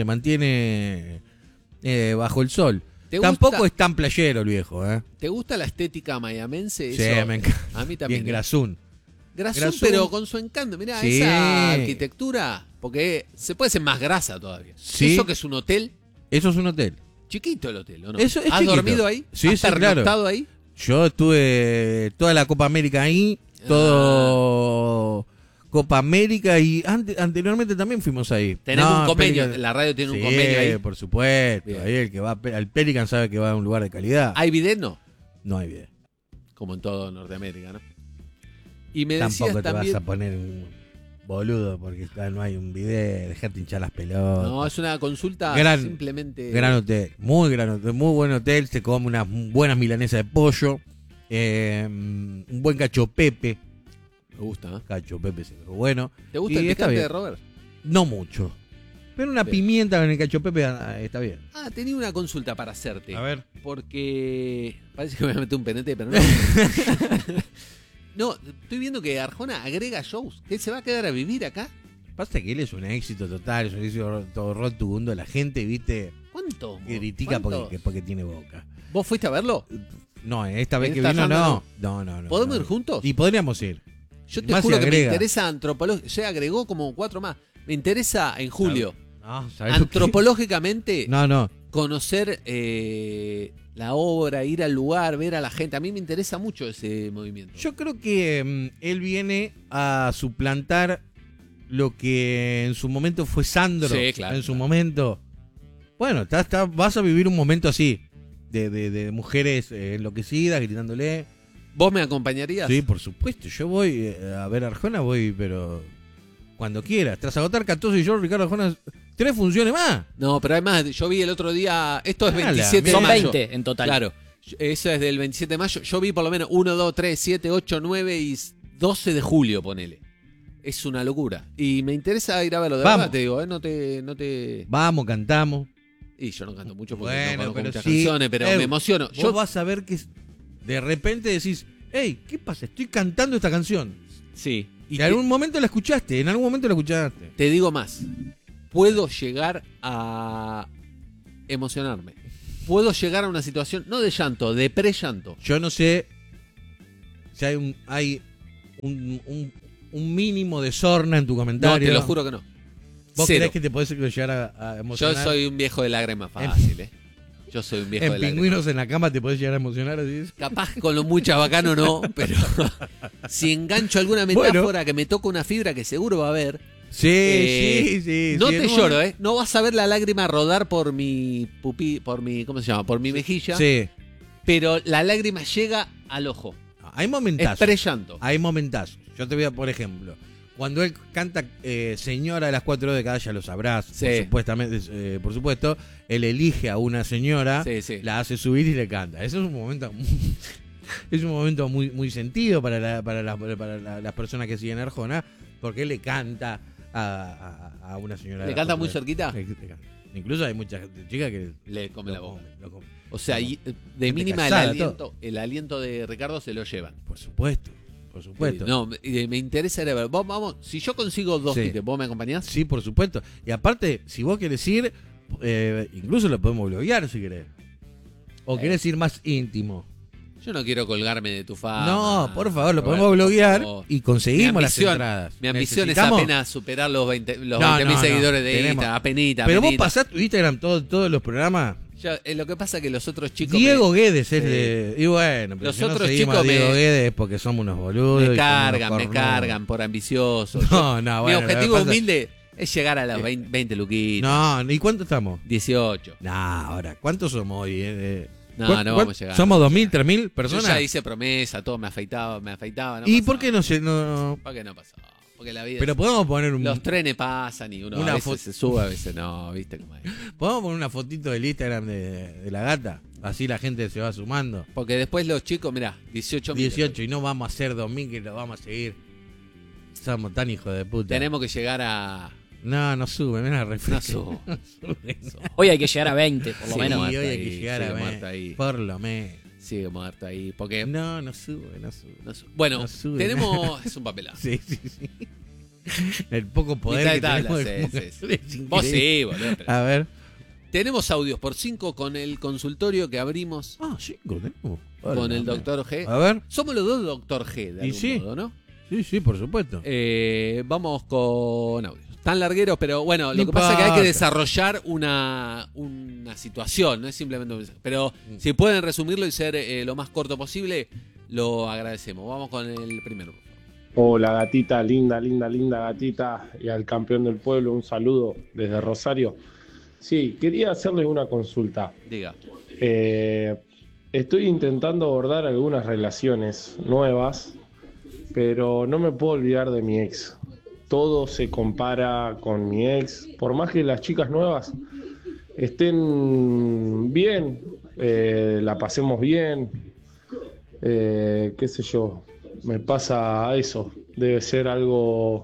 bajo el sol. Tampoco es tan playero el viejo, ¿eh? ¿Te gusta la estética mayamense? Sí, me encanta. A mí también. Bien Grasún, pero con su encanto. Mirá, sí. Esa arquitectura, porque se puede ser más grasa todavía. Sí. ¿Eso que es un hotel? Eso es un hotel. Chiquito el hotel, ¿o no? Eso es ¿Has chiquito. dormido ahí? Sí, ¿Has pernoctado ahí? Yo estuve toda la Copa América ahí, todo Copa América y anteriormente también fuimos ahí. Tenemos un convenio, la radio tiene un convenio ahí. Por supuesto, Bien. ahí el que va al Pelican sabe que va a un lugar de calidad. ¿Hay bidet? No hay bidet. Como en todo Norteamérica, ¿no? Y me Tampoco decías te también... vas a poner un boludo porque acá no hay un bidet, dejarte hinchar las pelotas. No, es una consulta simplemente... Gran hotel, muy buen hotel, se come unas buenas milanesas de pollo, un buen cacho pepe. Me gusta, ¿eh? Cacho pepe, sí, bueno. ¿Te gusta el picante de Robert? No mucho. Pero una pimienta en el cacho pepe está bien. Tenía una consulta para hacerte. A ver. Porque parece que me voy a meter un penete, pero no. No, estoy viendo que Arjona agrega shows. ¿Que se va a quedar a vivir acá? Pasa que él es un éxito total, es un éxito todo rotundo. La gente, viste, ¿Cuánto? critica porque tiene boca. ¿Vos fuiste a verlo? No, esta vez que vino no. ¿Podemos ir juntos? Y podríamos ir. Yo te juro que me interesa antropología. Ya agregó como 4 más. Me interesa en julio. Antropológicamente conocer la obra, ir al lugar, ver a la gente. A mí me interesa mucho ese movimiento. Yo creo que él viene a suplantar lo que en su momento fue Sandro. Sí, claro. En su momento. Bueno, vas a vivir un momento así. De mujeres enloquecidas, gritándole. ¿Vos me acompañarías? Sí, por supuesto. Yo voy a ver a Arjona, pero cuando quieras. Tras agotar 14 y yo, Ricardo Arjona, 3 funciones más. No, pero además, yo vi el otro día, esto es 27 de Son mayo. 20 en total. Claro, eso es del 27 de mayo. Yo vi por lo menos 1, 2, 3, 7, 8, 9 y 12 de julio, ponele. Es una locura. Y me interesa ir a verlo, de verdad te digo, no te... Vamos, cantamos. Y yo no canto mucho porque no conozco pero muchas sí, canciones, pero me emociono. Vos vas a ver que de repente decís, hey, ¿qué pasa? Estoy cantando esta canción. Sí. Y en algún momento la escuchaste, Te digo más. Puedo llegar a emocionarme. Puedo llegar a una situación, no de llanto, de pre-llanto. Yo no sé Si hay un mínimo de sorna en tu comentario. No, te lo juro que no. ¿Vos Cero. creés que te podés llegar a emocionar? Yo soy un viejo de lágrimas fácil, Yo soy un viejo de En lágrimas. Pingüinos en la cama te podés llegar a emocionar, así. Capaz con lo muy chabacano no, pero si engancho alguna metáfora que me toca una fibra que seguro va a haber. Sí. No sí, te lloro, No vas a ver la lágrima rodar por mi ¿cómo se llama? Por mi mejilla. Sí. Pero la lágrima llega al ojo. Hay momentazos. Es pre-llanto. Hay momentazos. Yo te voy a, por ejemplo, cuando él canta Señora de las 4 décadas, ya lo sabrás, Sí. por supuesto, él elige a una señora, Sí. la hace subir y le canta. Eso es un momento muy, muy sentido para las personas que siguen a Arjona, porque él le canta a una señora. ¿Le canta muy cerquita? Incluso hay muchas chicas que le come la boca. Lo comen. O sea, de Gente mínima casada, el aliento de Ricardo se lo llevan. Por supuesto. No, me interesa ver. Vamos, si yo consigo 2 Sí. tickets, ¿vos me acompañás? Sí, por supuesto. Y aparte, si vos querés ir, incluso lo podemos bloguear si querés. O querés ir más íntimo. Yo no quiero colgarme de tu fama. No, por favor, lo Roberto, podemos bloguear por favor. y conseguimos las ambición- entradas. Mi ambición Necesitamos- es apenas superar los 20.000 No, seguidores de tenemos- Instagram. Apenita. Pero vos pasás tu Instagram todos los programas. Lo que pasa es que los otros chicos. Diego Guedes es Sí. de. Y bueno, pero Los si no otros seguimos chicos a Diego me- Guedes es porque somos unos boludos. Me y cargan somos unos cornudos. por ambicioso. No, Mi bueno, objetivo lo que pasa- humilde es llegar a las 20 luquitas. No, ¿y cuánto estamos? 18. No, ahora, ¿cuántos somos hoy? No vamos a llegar. ¿Somos 2.000, 3.000 personas? Yo ya hice promesa, todo me afeitaba. No ¿Y pasaba. por qué no se.? No... ¿Por qué no pasó? Porque la vida. Pero podemos poner Los trenes pasan y uno una a veces foto- se sube, a veces no, ¿viste cómo es? ¿Podemos poner una fotito del Instagram de la gata? Así la gente se va sumando. Porque después los chicos, mirá, 18 18 y no vamos a hacer 2.000 que lo vamos a seguir. Somos tan hijos de puta. Tenemos que llegar a. No sube, menos refresco. No Hoy hay que llegar a 20, por lo Sí, menos. hoy hay que llegar a sigue 20. muerto ahí. Por lo menos. Sigue muerto ahí. Porque. No sube. Bueno, No sube. tenemos. Es un papelazo. Sí. El poco poder Mitad de que tabla, tenemos. sí. Es Vos sí, increíble. boludo. pero- A ver. Tenemos audios por 5 con el consultorio que abrimos. Ah, 5 tenemos. Con el doctor G. A ver. Somos los dos doctor G, de Y algún sí. modo, ¿no? Sí, por supuesto. Vamos con audios. Tan largueros, pero bueno, lo No que pasa es que hay que importa. desarrollar una situación, no es simplemente un mensaje. Pero si pueden resumirlo y ser lo más corto posible, lo agradecemos. Vamos con el primero. Hola gatita, linda gatita, y al campeón del pueblo un saludo desde Rosario. Sí, quería hacerles una consulta. Diga. Estoy intentando abordar algunas relaciones nuevas, pero no me puedo olvidar de mi ex. Todo se compara con mi ex, por más que las chicas nuevas estén bien, la pasemos bien, qué sé yo, me pasa eso, debe ser algo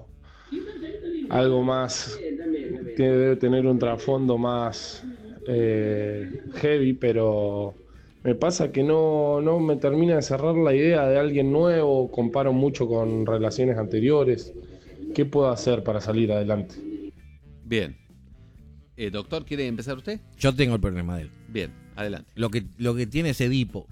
más, debe tener un trasfondo más heavy, pero me pasa que no me termina de cerrar la idea de alguien nuevo, comparo mucho con relaciones anteriores. ¿Qué puedo hacer para salir adelante? Bien. Doctor, ¿quiere empezar usted? Yo tengo el problema de él. Bien, adelante. Lo que tiene es Edipo.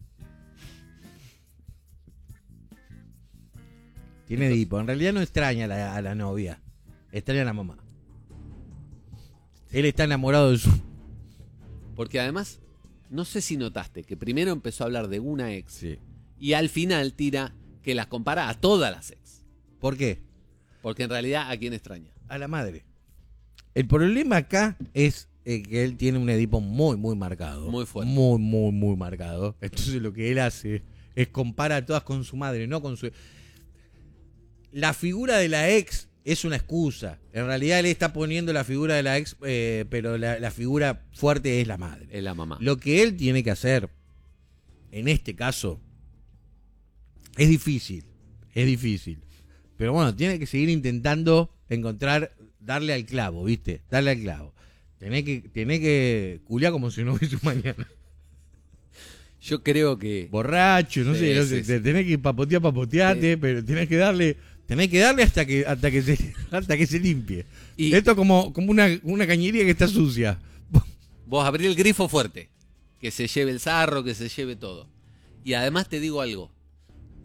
Tiene Edipo. En realidad no extraña a la novia. Extraña a la mamá. Él está enamorado de su... Porque además, no sé si notaste que primero empezó a hablar de una ex y al final tira que las compara a todas las ex. ¿Por qué? Porque en realidad, ¿a quién extraña? A la madre. El problema acá es que él tiene un Edipo muy, muy marcado. Muy fuerte. Muy, muy, muy marcado. Entonces lo que él hace es compara a todas con su madre, no con su... La figura de la ex es una excusa. En realidad él está poniendo la figura de la ex, pero la figura fuerte es la madre. Es la mamá. Lo que él tiene que hacer, en este caso, es difícil. Es difícil. Pero bueno, tiene que seguir intentando darle al clavo, ¿viste? Darle al clavo. Tenés que culiar como si no hubiese un mañana. Yo creo que... Borracho, no sé. Sí. Tenés que papotearte, pero tenés que darle hasta que se limpie. Y esto es como una cañería que está sucia. Vos abrís el grifo fuerte. Que se lleve el sarro, que se lleve todo. Y además te digo algo.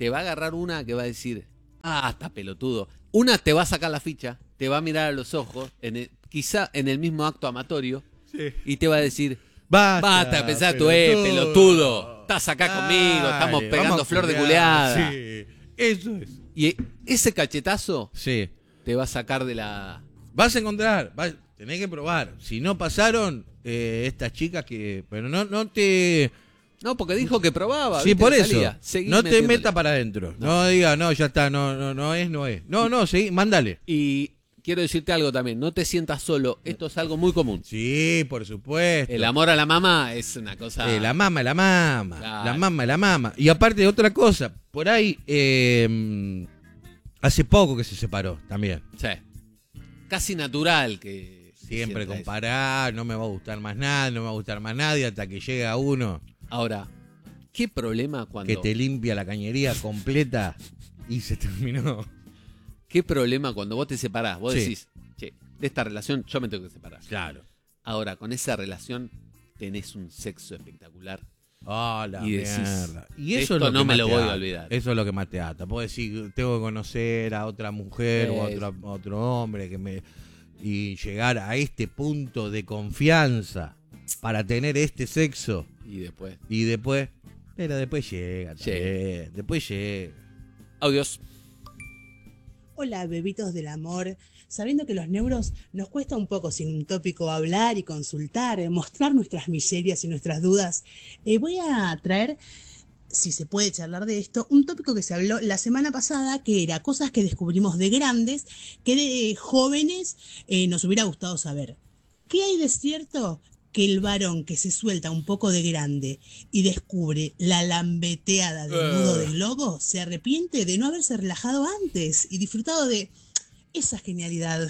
te va a agarrar una que va a decir, está pelotudo. Una te va a sacar la ficha, te va a mirar a los ojos, quizá en el mismo acto amatorio, y te va a decir, basta de pensar tú, pelotudo. Estás acá conmigo, estamos pegando flor de culeada. Sí, eso es. Y ese cachetazo te va a sacar de la... Vas a encontrar, tenés que probar. Si no pasaron, estas chicas que... Pero no te... No, porque dijo que probaba. Sí, por eso. No te metiéndole. metas para adentro. No diga, no, ya está, no es. No, seguí, mándale. Y quiero decirte algo también, no te sientas solo. Esto es algo muy común. Sí, por supuesto. El amor a la mamá es una cosa... La mamá. Claro. La mamá. Y aparte de otra cosa, por ahí, hace poco que se separó también. Sí. Casi natural que... Siempre comparar, no me va a gustar más nada, no me va a gustar más nadie, hasta que llega uno... Ahora, ¿qué problema cuando... Que te limpia la cañería completa y se terminó. ¿Qué problema cuando vos te separás? Vos decís, che, de esta relación yo me tengo que separar. Claro. Ahora, con esa relación tenés un sexo espectacular. La y decís, mierda. Y eso esto es lo no que me más lo te voy ata. a olvidar. Eso es lo que más te ata. Puedo decir, tengo que conocer a otra mujer o a otro hombre y llegar a este punto de confianza para tener este sexo. Y después. Pero después llega. Después llega. Audios. Hola, bebitos del amor. Sabiendo que los neuros nos cuesta un poco sin un tópico hablar y consultar, mostrar nuestras miserias y nuestras dudas, voy a traer, si se puede charlar de esto, un tópico que se habló la semana pasada, que era cosas que descubrimos de grandes, que de jóvenes nos hubiera gustado saber. ¿Qué hay de cierto? Que el varón que se suelta un poco de grande y descubre la lambeteada del nudo del globo se arrepiente de no haberse relajado antes y disfrutado de esa genialidad.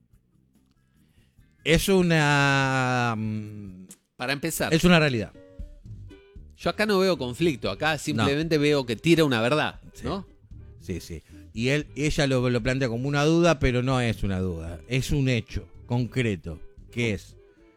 Es una... Para empezar. Es una realidad. Yo acá no veo conflicto, acá simplemente veo que tira una verdad, ¿no? Sí. Y ella lo plantea como una duda, pero no es una duda. Es un hecho concreto, que es...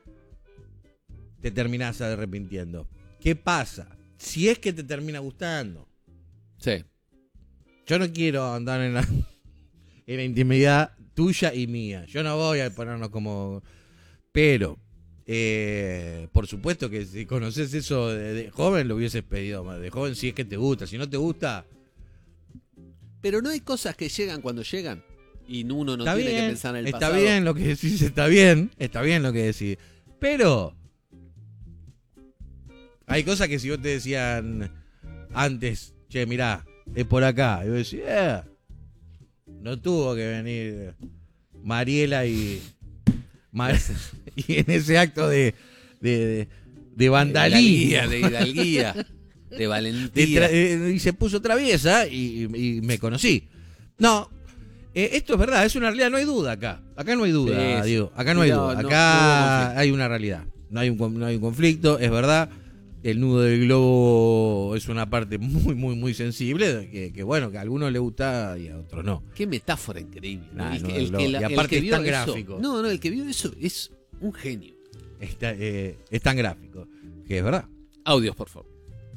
te terminás arrepintiendo. ¿Qué pasa? Si es que te termina gustando. Sí. Yo no quiero andar en la intimidad tuya y mía. Yo no voy a ponernos como... Pero, por supuesto que si conoces eso de joven, lo hubieses pedido más. De joven, si es que te gusta. Si no te gusta... Pero no hay cosas que llegan cuando llegan. Y uno no tiene que pensar en el pasado. Está bien lo que decís, está bien lo que decís. Pero... hay cosas que si vos te decían antes, che, mirá, es por acá. Y vos decís, no tuvo que venir Mariela y en ese acto de vandalía, de hidalguía, de valentía. Y se puso traviesa y me conocí. No, esto es verdad, es una realidad, no hay duda acá. Acá no hay duda, Diego. Acá no hay duda. Acá hay una realidad. No hay un conflicto, es verdad. El nudo del globo es una parte muy, muy, muy sensible, que bueno, que a algunos les gusta y a otros no. Qué metáfora increíble. ¿No? Y aparte es tan gráfico. No, el que vio eso es un genio. Es tan gráfico, que es verdad. Audios, por favor.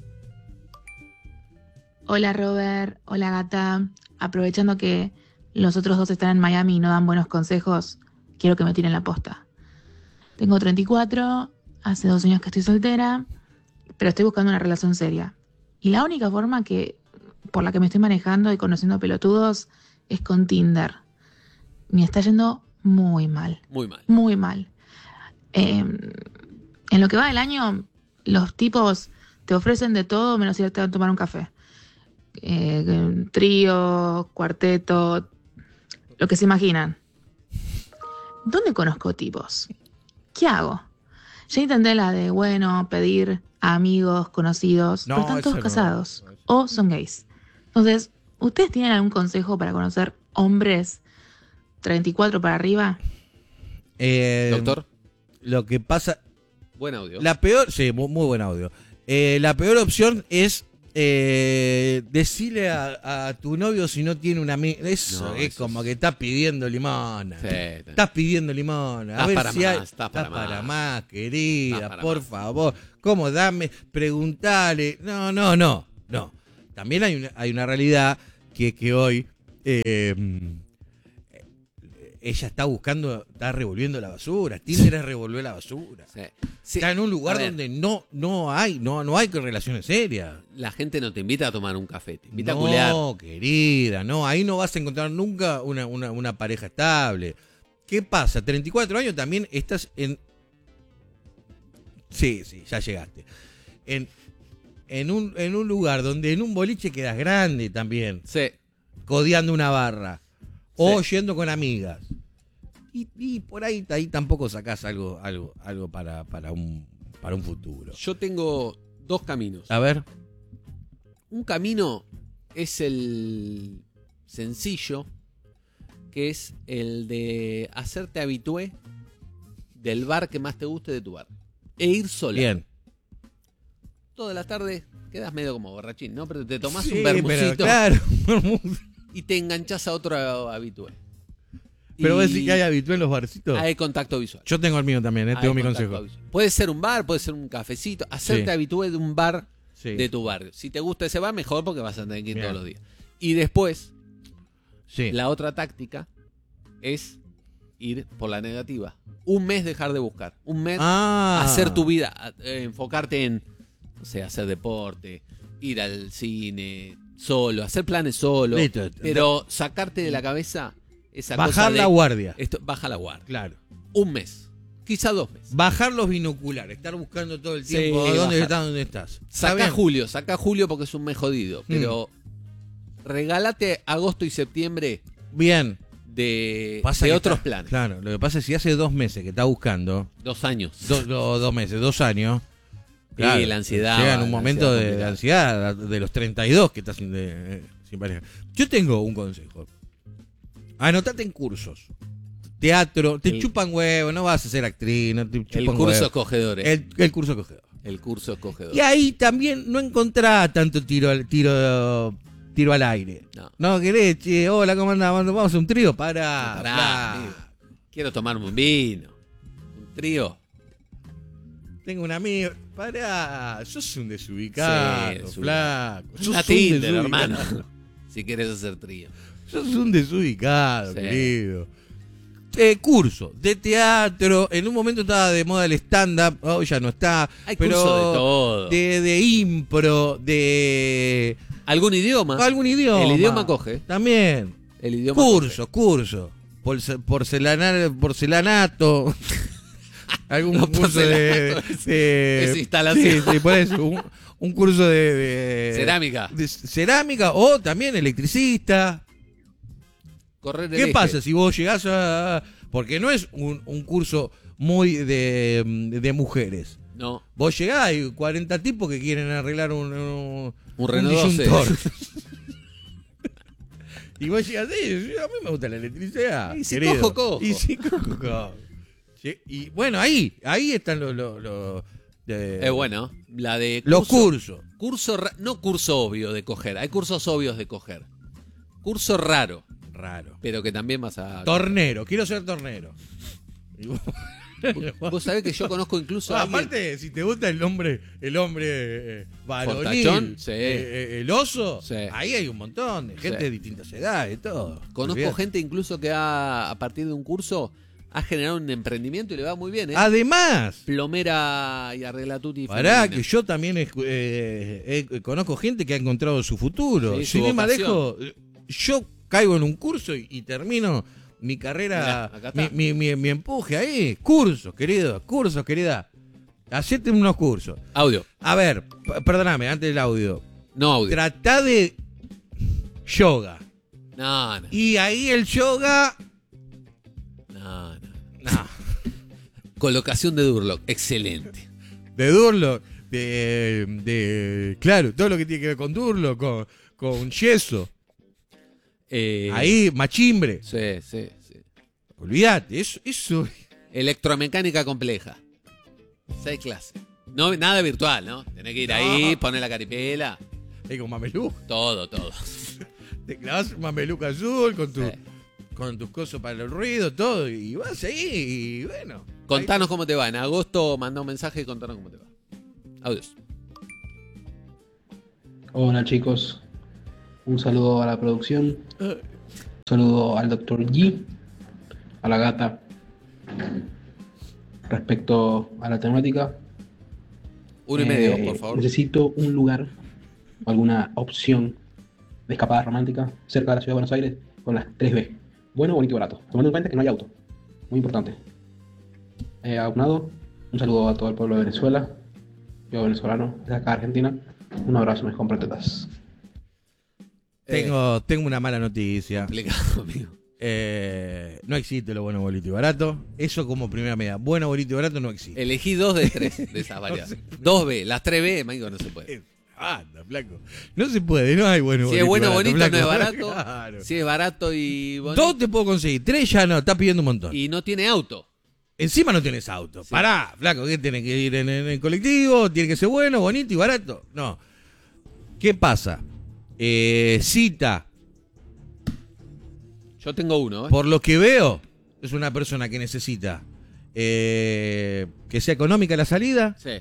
Hola Robert, hola Gata. Aprovechando que los otros dos están en Miami y no dan buenos consejos, quiero que me tiren la posta. Tengo 34, hace 2 años que estoy soltera, pero estoy buscando una relación seria. Y la única forma por la que me estoy manejando y conociendo pelotudos es con Tinder. Me está yendo muy mal. Muy mal. Muy mal. En lo que va del año, los tipos te ofrecen de todo menos irte a tomar un café. Trío, cuarteto, lo que se imaginan. ¿Dónde conozco tipos? ¿Qué hago? Ya intenté la de, pedir a amigos, conocidos, pero están todos casados o son gays. Entonces, ¿ustedes tienen algún consejo para conocer hombres 34 para arriba? Doctor. Lo que pasa... Buen audio. La peor... Sí, muy buen audio. La peor opción es decirle a tu novio si no tiene una amiga. Eso es como que estás pidiendo limona. Sí, estás pidiendo limona. A ver si hay. Estás para más, querida, por favor. ¿Cómo? Preguntale. No. también hay una realidad que hoy ella está revolviendo la basura. Tinder es revolver la basura. Sí. Está en un lugar donde no hay relaciones serias. La gente no te invita a tomar un café, te invita a culear. No, querida, no, ahí no vas a encontrar nunca una pareja estable. ¿Qué pasa? 34 años también estás en... Sí, ya llegaste. En un lugar donde en un boliche quedas grande también. Sí. Codeando una barra. O yendo con amigas. Y por ahí tampoco sacás algo para un futuro. Yo tengo 2 caminos. A ver. Un camino es el sencillo, que es el de hacerte habitué del bar que más te guste de tu bar. E ir sola. Bien. Toda la tarde quedas medio como borrachín, ¿no? Pero te tomás Sí, un vermucito. pero claro. Y te enganchás a otro habitué. Pero vos decís que hay habitué en los barcitos. Hay contacto visual. Yo tengo el mío también, tengo mi consejo. Visual. Puede ser un bar, puede ser un cafecito. Hacerte habitué de un bar de tu barrio. Si te gusta ese bar, mejor porque vas a tener que ir todos los días. Y después, la otra táctica es ir por la negativa. Un mes dejar de buscar. Un mes hacer tu vida, enfocarte en, no sé, hacer deporte, ir al cine solo, hacer planes solo. Listo. Pero sacarte de la cabeza esa bajar cosa de... la guardia. Baja la guardia. Claro. Un mes. Quizá 2 meses. Bajar los binoculares. Estar buscando todo el tiempo. ¿Dónde estás? Saca Julio porque es un mes jodido. Pero regálate agosto y septiembre. Bien. De otros planes. Claro. Lo que pasa es que si hace 2 meses que está buscando. 2 años. 2 meses, 2 años. Claro, la ansiedad. Llega en un momento de ansiedad de los 32 que estás sin pareja. Yo tengo un consejo. Anotate en cursos. Teatro, te chupan huevo, no vas a ser actriz, no te chupan el curso huevo. escogedores. El curso escogedor. El curso escogedor. Y ahí también no encontrás tanto tiro al aire. No querés, che, hola, ¿cómo andás? Vamos a hacer un trío. Pará. Quiero tomarme un vino. Un trío. Tengo un amigo. Pará, sos un desubicado, flaco. Sos Tinder, hermano. Si querés hacer trío. Sos un desubicado, querido. Curso de teatro. En un momento estaba de moda el stand-up. Hoy ya no está. Hay pero curso de todo. De impro, de... ¿Algún idioma? Algún idioma. El idioma coge. También. El idioma curso. Porcelanato. Algún curso de es instalación. Sí, por eso. Un curso de cerámica. De cerámica o también electricista. Correr el ¿Qué eje. pasa si vos llegás a... Porque no es un curso muy de mujeres. No. Vos llegás, hay 40 tipos que quieren arreglar un Renault disyuntor. Y vos llegás, a mí me gusta la electricidad. Y si querido. cojo. Y si cojo. Sí, y bueno, ahí están los bueno, la de los cursos. No curso obvio de coger. Hay cursos obvios de coger. Curso raro. Pero que también vas a... Tornero, quiero ser tornero. Vos sabés que yo conozco incluso a alguien... Aparte, si te gusta el hombre varonil, Fortachón, el oso, sí. Ahí hay un montón de gente de distintas edades, todo. Conozco gente incluso que a partir de un curso ha generado un emprendimiento y le va muy bien, ¿eh? Además, plomera y arreglatuti. Pará, que yo también conozco gente que ha encontrado su futuro. Sí, si su me vocación. manejo, yo caigo en un curso y termino mi carrera, Mirá, acá está. mi empuje ahí. Cursos, querida. Hacete unos cursos. Audio. A ver, perdóname, antes del audio. No audio. Tratá de yoga. No. Y ahí el yoga... No. Colocación de Durlock, excelente. De Durlock, claro, todo lo que tiene que ver con Durlock, con yeso. Ahí, machimbre. Sí. Olvídate, eso. Electromecánica compleja. 6 clases. No, nada virtual, ¿no? Tenés que ir ahí, poner la caripela. Es con mameluco. Todo. Te clavas un mameluco azul con tus cosas para el ruido, todo, y vas ahí, y bueno. Contanos cómo te va. En agosto mandá un mensaje y contanos cómo te va. Adiós. Hola chicos, un saludo a la producción, un saludo al Dr. G, a la gata. Respecto a la temática, 1,5, por favor. Necesito un lugar, alguna opción de escapada romántica cerca de la ciudad de Buenos Aires con las 3B. Bueno, bonito y barato. Tomando en cuenta que no hay auto. Muy importante. Aunado, un saludo a todo el pueblo de Venezuela. Yo venezolano, desde acá Argentina. Un abrazo, mis compatriotas. Tengo una mala noticia. Complicado, amigo. No existe lo bueno, bonito y barato. Eso como primera medida. Bueno, bonito y barato no existe. Elegí 2 de 3 de esas variables. 2B, las 3B, amigo, no se puede. Anda, flaco. No se puede, no hay bueno, si bonito. Es bueno, barato, bonito, flaco. no es barato. Claro. Si es barato y bonito. 2 te puedo conseguir, 3 ya no, está pidiendo un montón. Y no tiene auto. Encima no tienes auto. Sí. Pará, flaco, ¿qué tenés que ir en el colectivo? ¿Tiene que ser bueno, bonito y barato? No. ¿Qué pasa? Cita. Yo tengo uno. Por lo que veo, es una persona que necesita que sea económica la salida. Sí.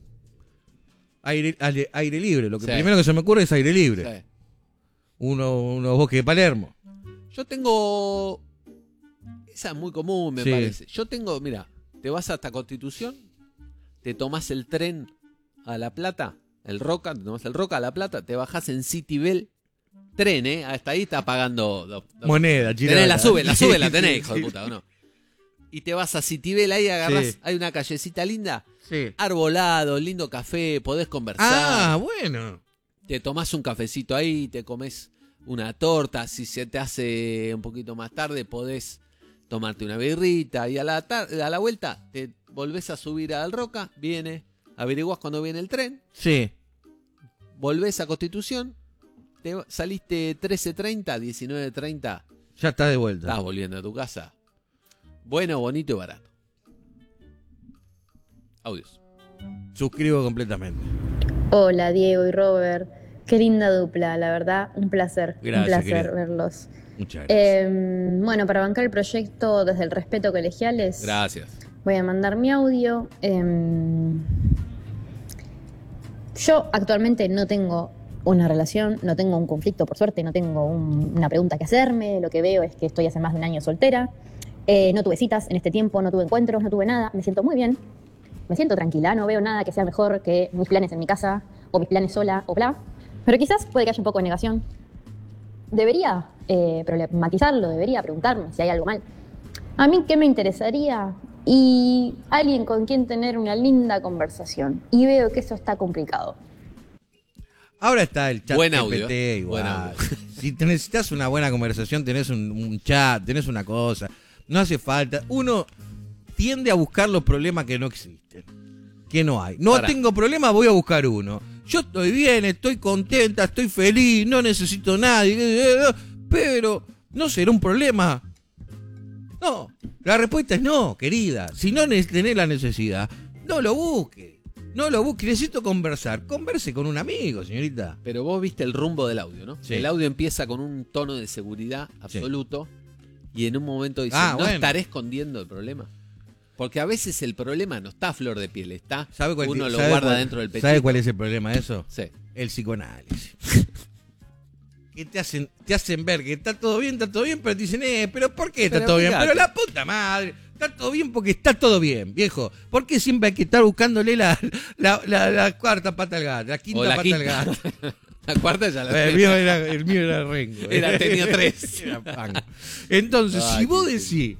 Aire libre. Lo que Sí. primero que se me ocurre es aire libre. Sí. Unos bosques de Palermo. Yo tengo... Esa es muy común, me Sí. parece. Yo tengo, mira, te vas hasta Constitución, te tomás el tren a La Plata, el Roca, te tomás el Roca a La Plata, te bajás en City Bell, tren, hasta ahí estás pagando... Moneda, tenés la sube, Sí, la tenés, sí, hijo de sí. puta, ¿o no? Y te vas a City Bell, ahí agarrás, Sí. hay una callecita linda, Sí. arbolado, lindo café, podés conversar. Ah, bueno. Te tomás un cafecito ahí, te comes una torta, si se te hace un poquito más tarde podés tomarte una birrita y a la vuelta te volvés a subir al Roca, averiguás cuando viene el tren, Sí. volvés a Constitución, saliste 13:30, 19:30, Ya está de vuelta. estás volviendo a tu casa. Bueno, bonito y barato. Audios. Suscribo completamente. Hola Diego y Robert, qué linda dupla, la verdad, un placer, Gracias, un placer querida. verlos. Muchas gracias. Bueno, para bancar el proyecto desde el respeto colegiales, Gracias. voy a mandar mi audio. Yo actualmente no tengo una relación, no tengo un conflicto, por suerte, no tengo una pregunta que hacerme, lo que veo es que estoy hace más de un año soltera, no tuve citas en este tiempo, no tuve encuentros, no tuve nada, me siento muy bien. Me siento tranquila, no veo nada que sea mejor que mis planes en mi casa, o mis planes sola, o bla. Pero quizás puede que haya un poco de negación. Debería problematizarlo, debería preguntarme si hay algo mal. A mí, ¿qué me interesaría? Y alguien con quien tener una linda conversación. Y veo que eso está complicado. Ahora está el chat Buen GPT audio, igual. buen audio. Si te necesitas una buena conversación, tenés un chat, tenés una cosa. No hace falta. Uno tiende a buscar los problemas que no existen, que no hay. No tengo problema, voy a buscar uno. Yo estoy bien, estoy contenta, estoy feliz, no necesito nadie, pero ¿no será un problema? No, la respuesta es no, querida. Si no tenés la necesidad, no lo busque. No lo busque, necesito conversar. Converse con un amigo, señorita. Pero vos viste el rumbo del audio, ¿no? Sí. El audio empieza con un tono de seguridad absoluto y en un momento dice, Ah, ¿no bueno. estaré escondiendo el problema? Porque a veces el problema no está a flor de piel, está. ¿Sabe cuál, Uno lo sabe guarda cuál- dentro del pechito. ¿Sabe cuál es el problema de eso? Sí. El psicoanálisis. Que te hacen ver que está todo bien, pero te dicen, pero ¿por qué está Pero todo bien? fíjate. Pero la puta madre, está todo bien porque está todo bien, viejo. ¿Por qué siempre hay que estar buscándole la cuarta pata al gato, la quinta O la pata quinta. al gato? La cuarta ya la El mío era Rengo. Tenía 3. Era pan. Entonces, Ay, si vos qué decís,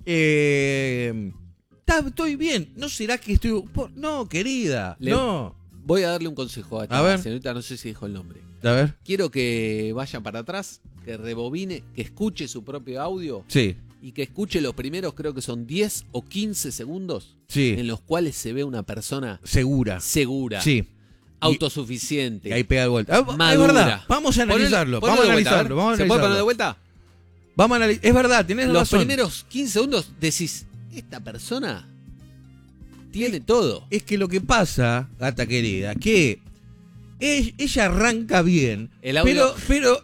estoy bien, ¿no será que estoy...? No, querida, no. Voy a darle un consejo a esta A ver. señorita, no sé si dijo el nombre. A ver. Quiero que vaya para atrás, que rebobine, que escuche su propio audio. Sí. Y que escuche los primeros, creo que son 10 o 15 segundos. Sí. En los cuales se ve una persona Segura. Sí. Autosuficiente. Y ahí pega de vuelta. Es madura. verdad, vamos a analizarlo. Ponelo Vamos a de vuelta, analizarlo. ver. Vamos a ¿Se puede analizarlo. poner de vuelta? Vamos a analizar. Es verdad, tenés Los razón. primeros 15 segundos decís, esta persona tiene todo. Es que lo que pasa, gata querida, que ella arranca bien, El audio- pero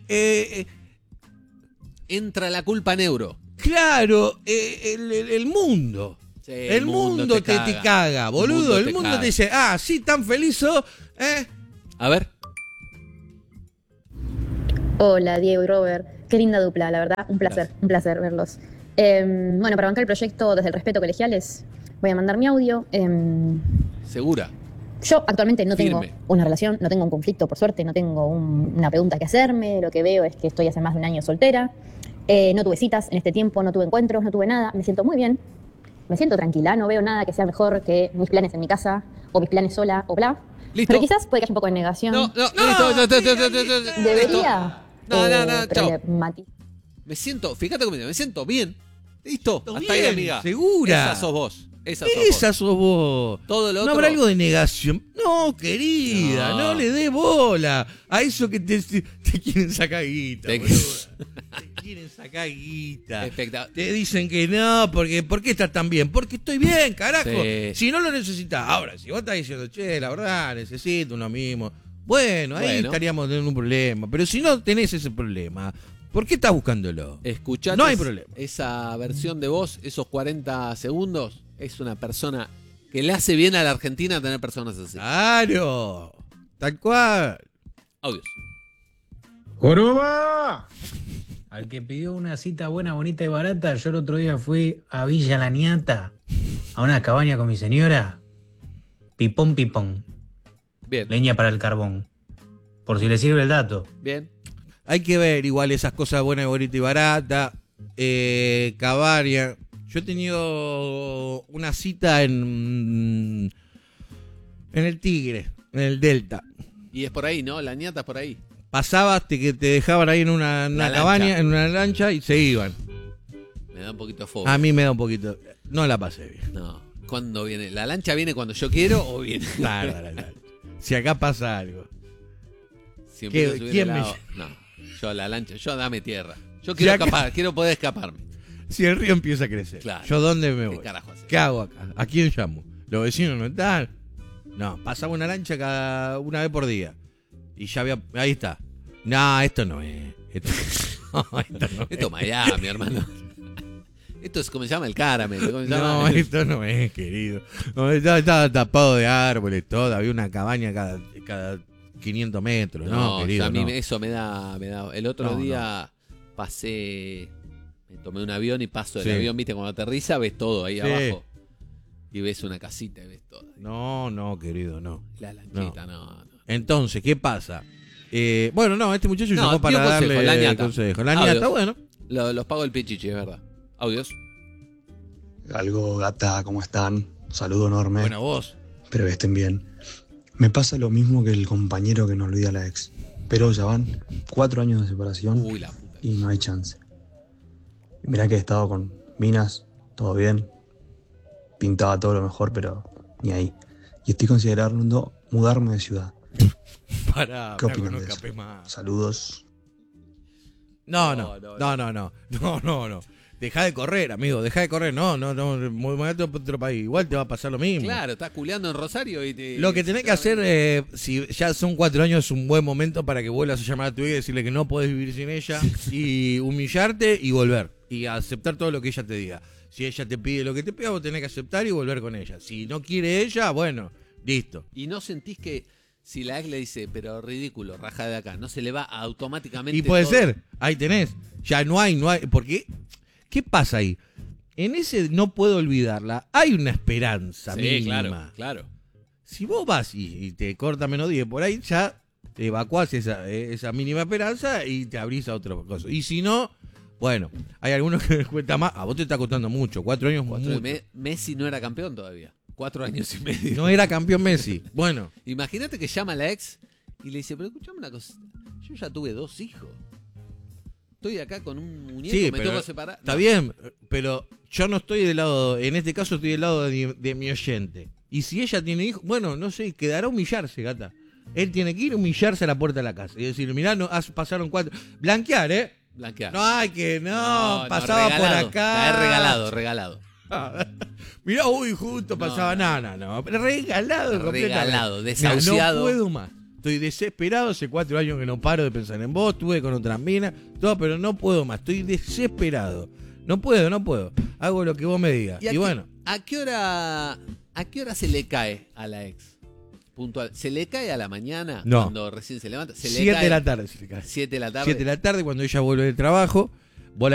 entra la culpa neuro. claro, el mundo. Sí, el mundo te caga, boludo. El mundo te dice, sí, tan feliz sos, A ver. Hola, Diego y Robert. Qué linda dupla, la verdad. Un placer verlos. Bueno, para bancar el proyecto desde el respeto colegial voy a mandar mi audio. ¿Segura? Yo actualmente no tengo Firme. una relación, no tengo un conflicto, por suerte, no tengo una pregunta que hacerme. Lo que veo es que estoy hace más de un año soltera. No tuve citas en este tiempo, no tuve encuentros, no tuve nada. Me siento muy bien. Me siento tranquila, no veo nada que sea mejor que mis planes en mi casa o mis planes sola o bla. Listo. Pero quizás puede que haya un poco de negación. Debería. Chao. Me siento, fíjate cómo me siento bien. Listo, hasta bien, ahí, amiga. Segura. Esa sos vos. Esa sos vos. Todo lo ¿No otro. habrá algo de negación? No, querida, no le dé bola a eso que te quieren sacar guita. Te quieren sacar guita. Te dicen que no, porque ¿por qué estás tan bien? Porque estoy bien, carajo. Sí. Si no lo necesitas. Ahora, si vos estás diciendo, che, la verdad, necesito uno mismo. Bueno, ahí estaríamos teniendo un problema. Pero si no tenés ese problema, ¿por qué estás buscándolo? Escuchate, no hay problema. Esa versión de voz, esos 40 segundos, es una persona que le hace bien a la Argentina tener personas así. Claro, tal cual. Audios. ¡Joroba! Al que pidió una cita buena, bonita y barata, yo el otro día fui a Villa La Niata, a una cabaña con mi señora. Pipón, pipón. Bien. Leña para el carbón. Por si le sirve el dato. Bien. Hay que ver igual esas cosas buenas, bonitas y baratas. Cabaña. Yo he tenido una cita en el Tigre, en el Delta. Y es por ahí, ¿no? La ñata es por ahí. Pasabas, te dejaban ahí en una cabaña, en una lancha y se iban. Me da un poquito de fobia. A mí me da un poquito. No la pasé bien. No. ¿Cuándo viene? ¿La lancha viene cuando yo quiero o viene? Claro. Si acá pasa algo. Si empiezo a subir ¿Quién el me lado, no. Yo la lancha, yo dame tierra. Yo quiero escapar, quiero poder escaparme. Si el río empieza a crecer, claro. ¿yo dónde me voy? ¿Qué carajo hacer? ¿Qué hago acá? ¿A quién llamo? ¿Los vecinos no están? No, pasaba una lancha una vez por día. Y ya había... Ahí está. No, esto no es. Esto es Miami, hermano. Esto es como se llama el caramelo. No, esto no es, querido. No, estaba tapado de árboles, todo. Había una cabaña cada 500 metros. No, querido. A mí no. eso me da. El otro día pasé. Me tomé un avión y paso del avión, viste, cuando aterriza, ves todo ahí abajo. Y ves una casita y ves todo. No, querido, no. La lanchita, no. Entonces, ¿qué pasa? Bueno, no, este muchacho llamó para darle la ñata. consejo. La ñata, bueno. Los pago el pichichi, es verdad. Audios. Algo, gata, ¿cómo están? Saludo enorme. Bueno, vos. Espero que estén bien. Me pasa lo mismo que el compañero que no olvida a la ex. Pero ya van 4 años de separación y no hay chance. Mirá que he estado con minas, todo bien. Pintaba todo lo mejor, pero ni ahí. Y estoy considerando mudarme de ciudad. ¿Qué opinan de eso? Saludos. No. Deja de correr, amigo, deja de correr. No, movete a otro país. Igual te va a pasar lo mismo. Claro, estás culeando en Rosario y Lo que tenés que hacer, si ya son 4 años, es un buen momento para que vuelvas a llamar a tu hija y decirle que no podés vivir sin ella y humillarte y volver. Y aceptar todo lo que ella te diga. Si ella te pide lo que te pida, vos tenés que aceptar y volver con ella. Si no quiere ella, bueno, listo. ¿Y no sentís que si la ex le dice, pero ridículo, raja de acá, no se le va automáticamente? Y puede todo? ser, ahí tenés. Ya no hay, porque ¿qué pasa ahí? En ese no puedo olvidarla, hay una esperanza mínima. Claro. Si vos vas y te corta menos 10 por ahí, ya te evacuás esa mínima esperanza y te abrís a otra cosa. Y si no, bueno, hay algunos que les cuesta más. A vos te está costando mucho, 4 años. Messi no era campeón todavía. 4 años y medio. No era campeón Messi. Bueno. Imagínate que llama a la ex y le dice, pero escuchame una cosa, yo ya tuve 2 hijos. Estoy acá con un muñeco, me tengo que separar. Está bien, pero yo no estoy del lado, en este caso estoy del lado de mi oyente. Y si ella tiene hijos, bueno, no sé, quedará humillarse, gata. Él tiene que ir a humillarse a la puerta de la casa y decir, mirá, pasaron 4. Blanquear, Blanquear. No hay que, pasaba por acá. Regalado. Mirá, justo pasaba. No. Regalado, desahuciado. No puedo más. Estoy desesperado, hace 4 años que no paro de pensar en vos, estuve con otras minas, todo, pero no puedo más, estoy desesperado. No puedo. Hago lo que vos me digas. Y bueno. ¿A qué hora se le cae a la ex? puntual. ¿Se le cae a la mañana No. cuando recién se levanta? 7 de la tarde se le cae. 7 de la tarde. 7 de la tarde cuando ella vuelve del trabajo.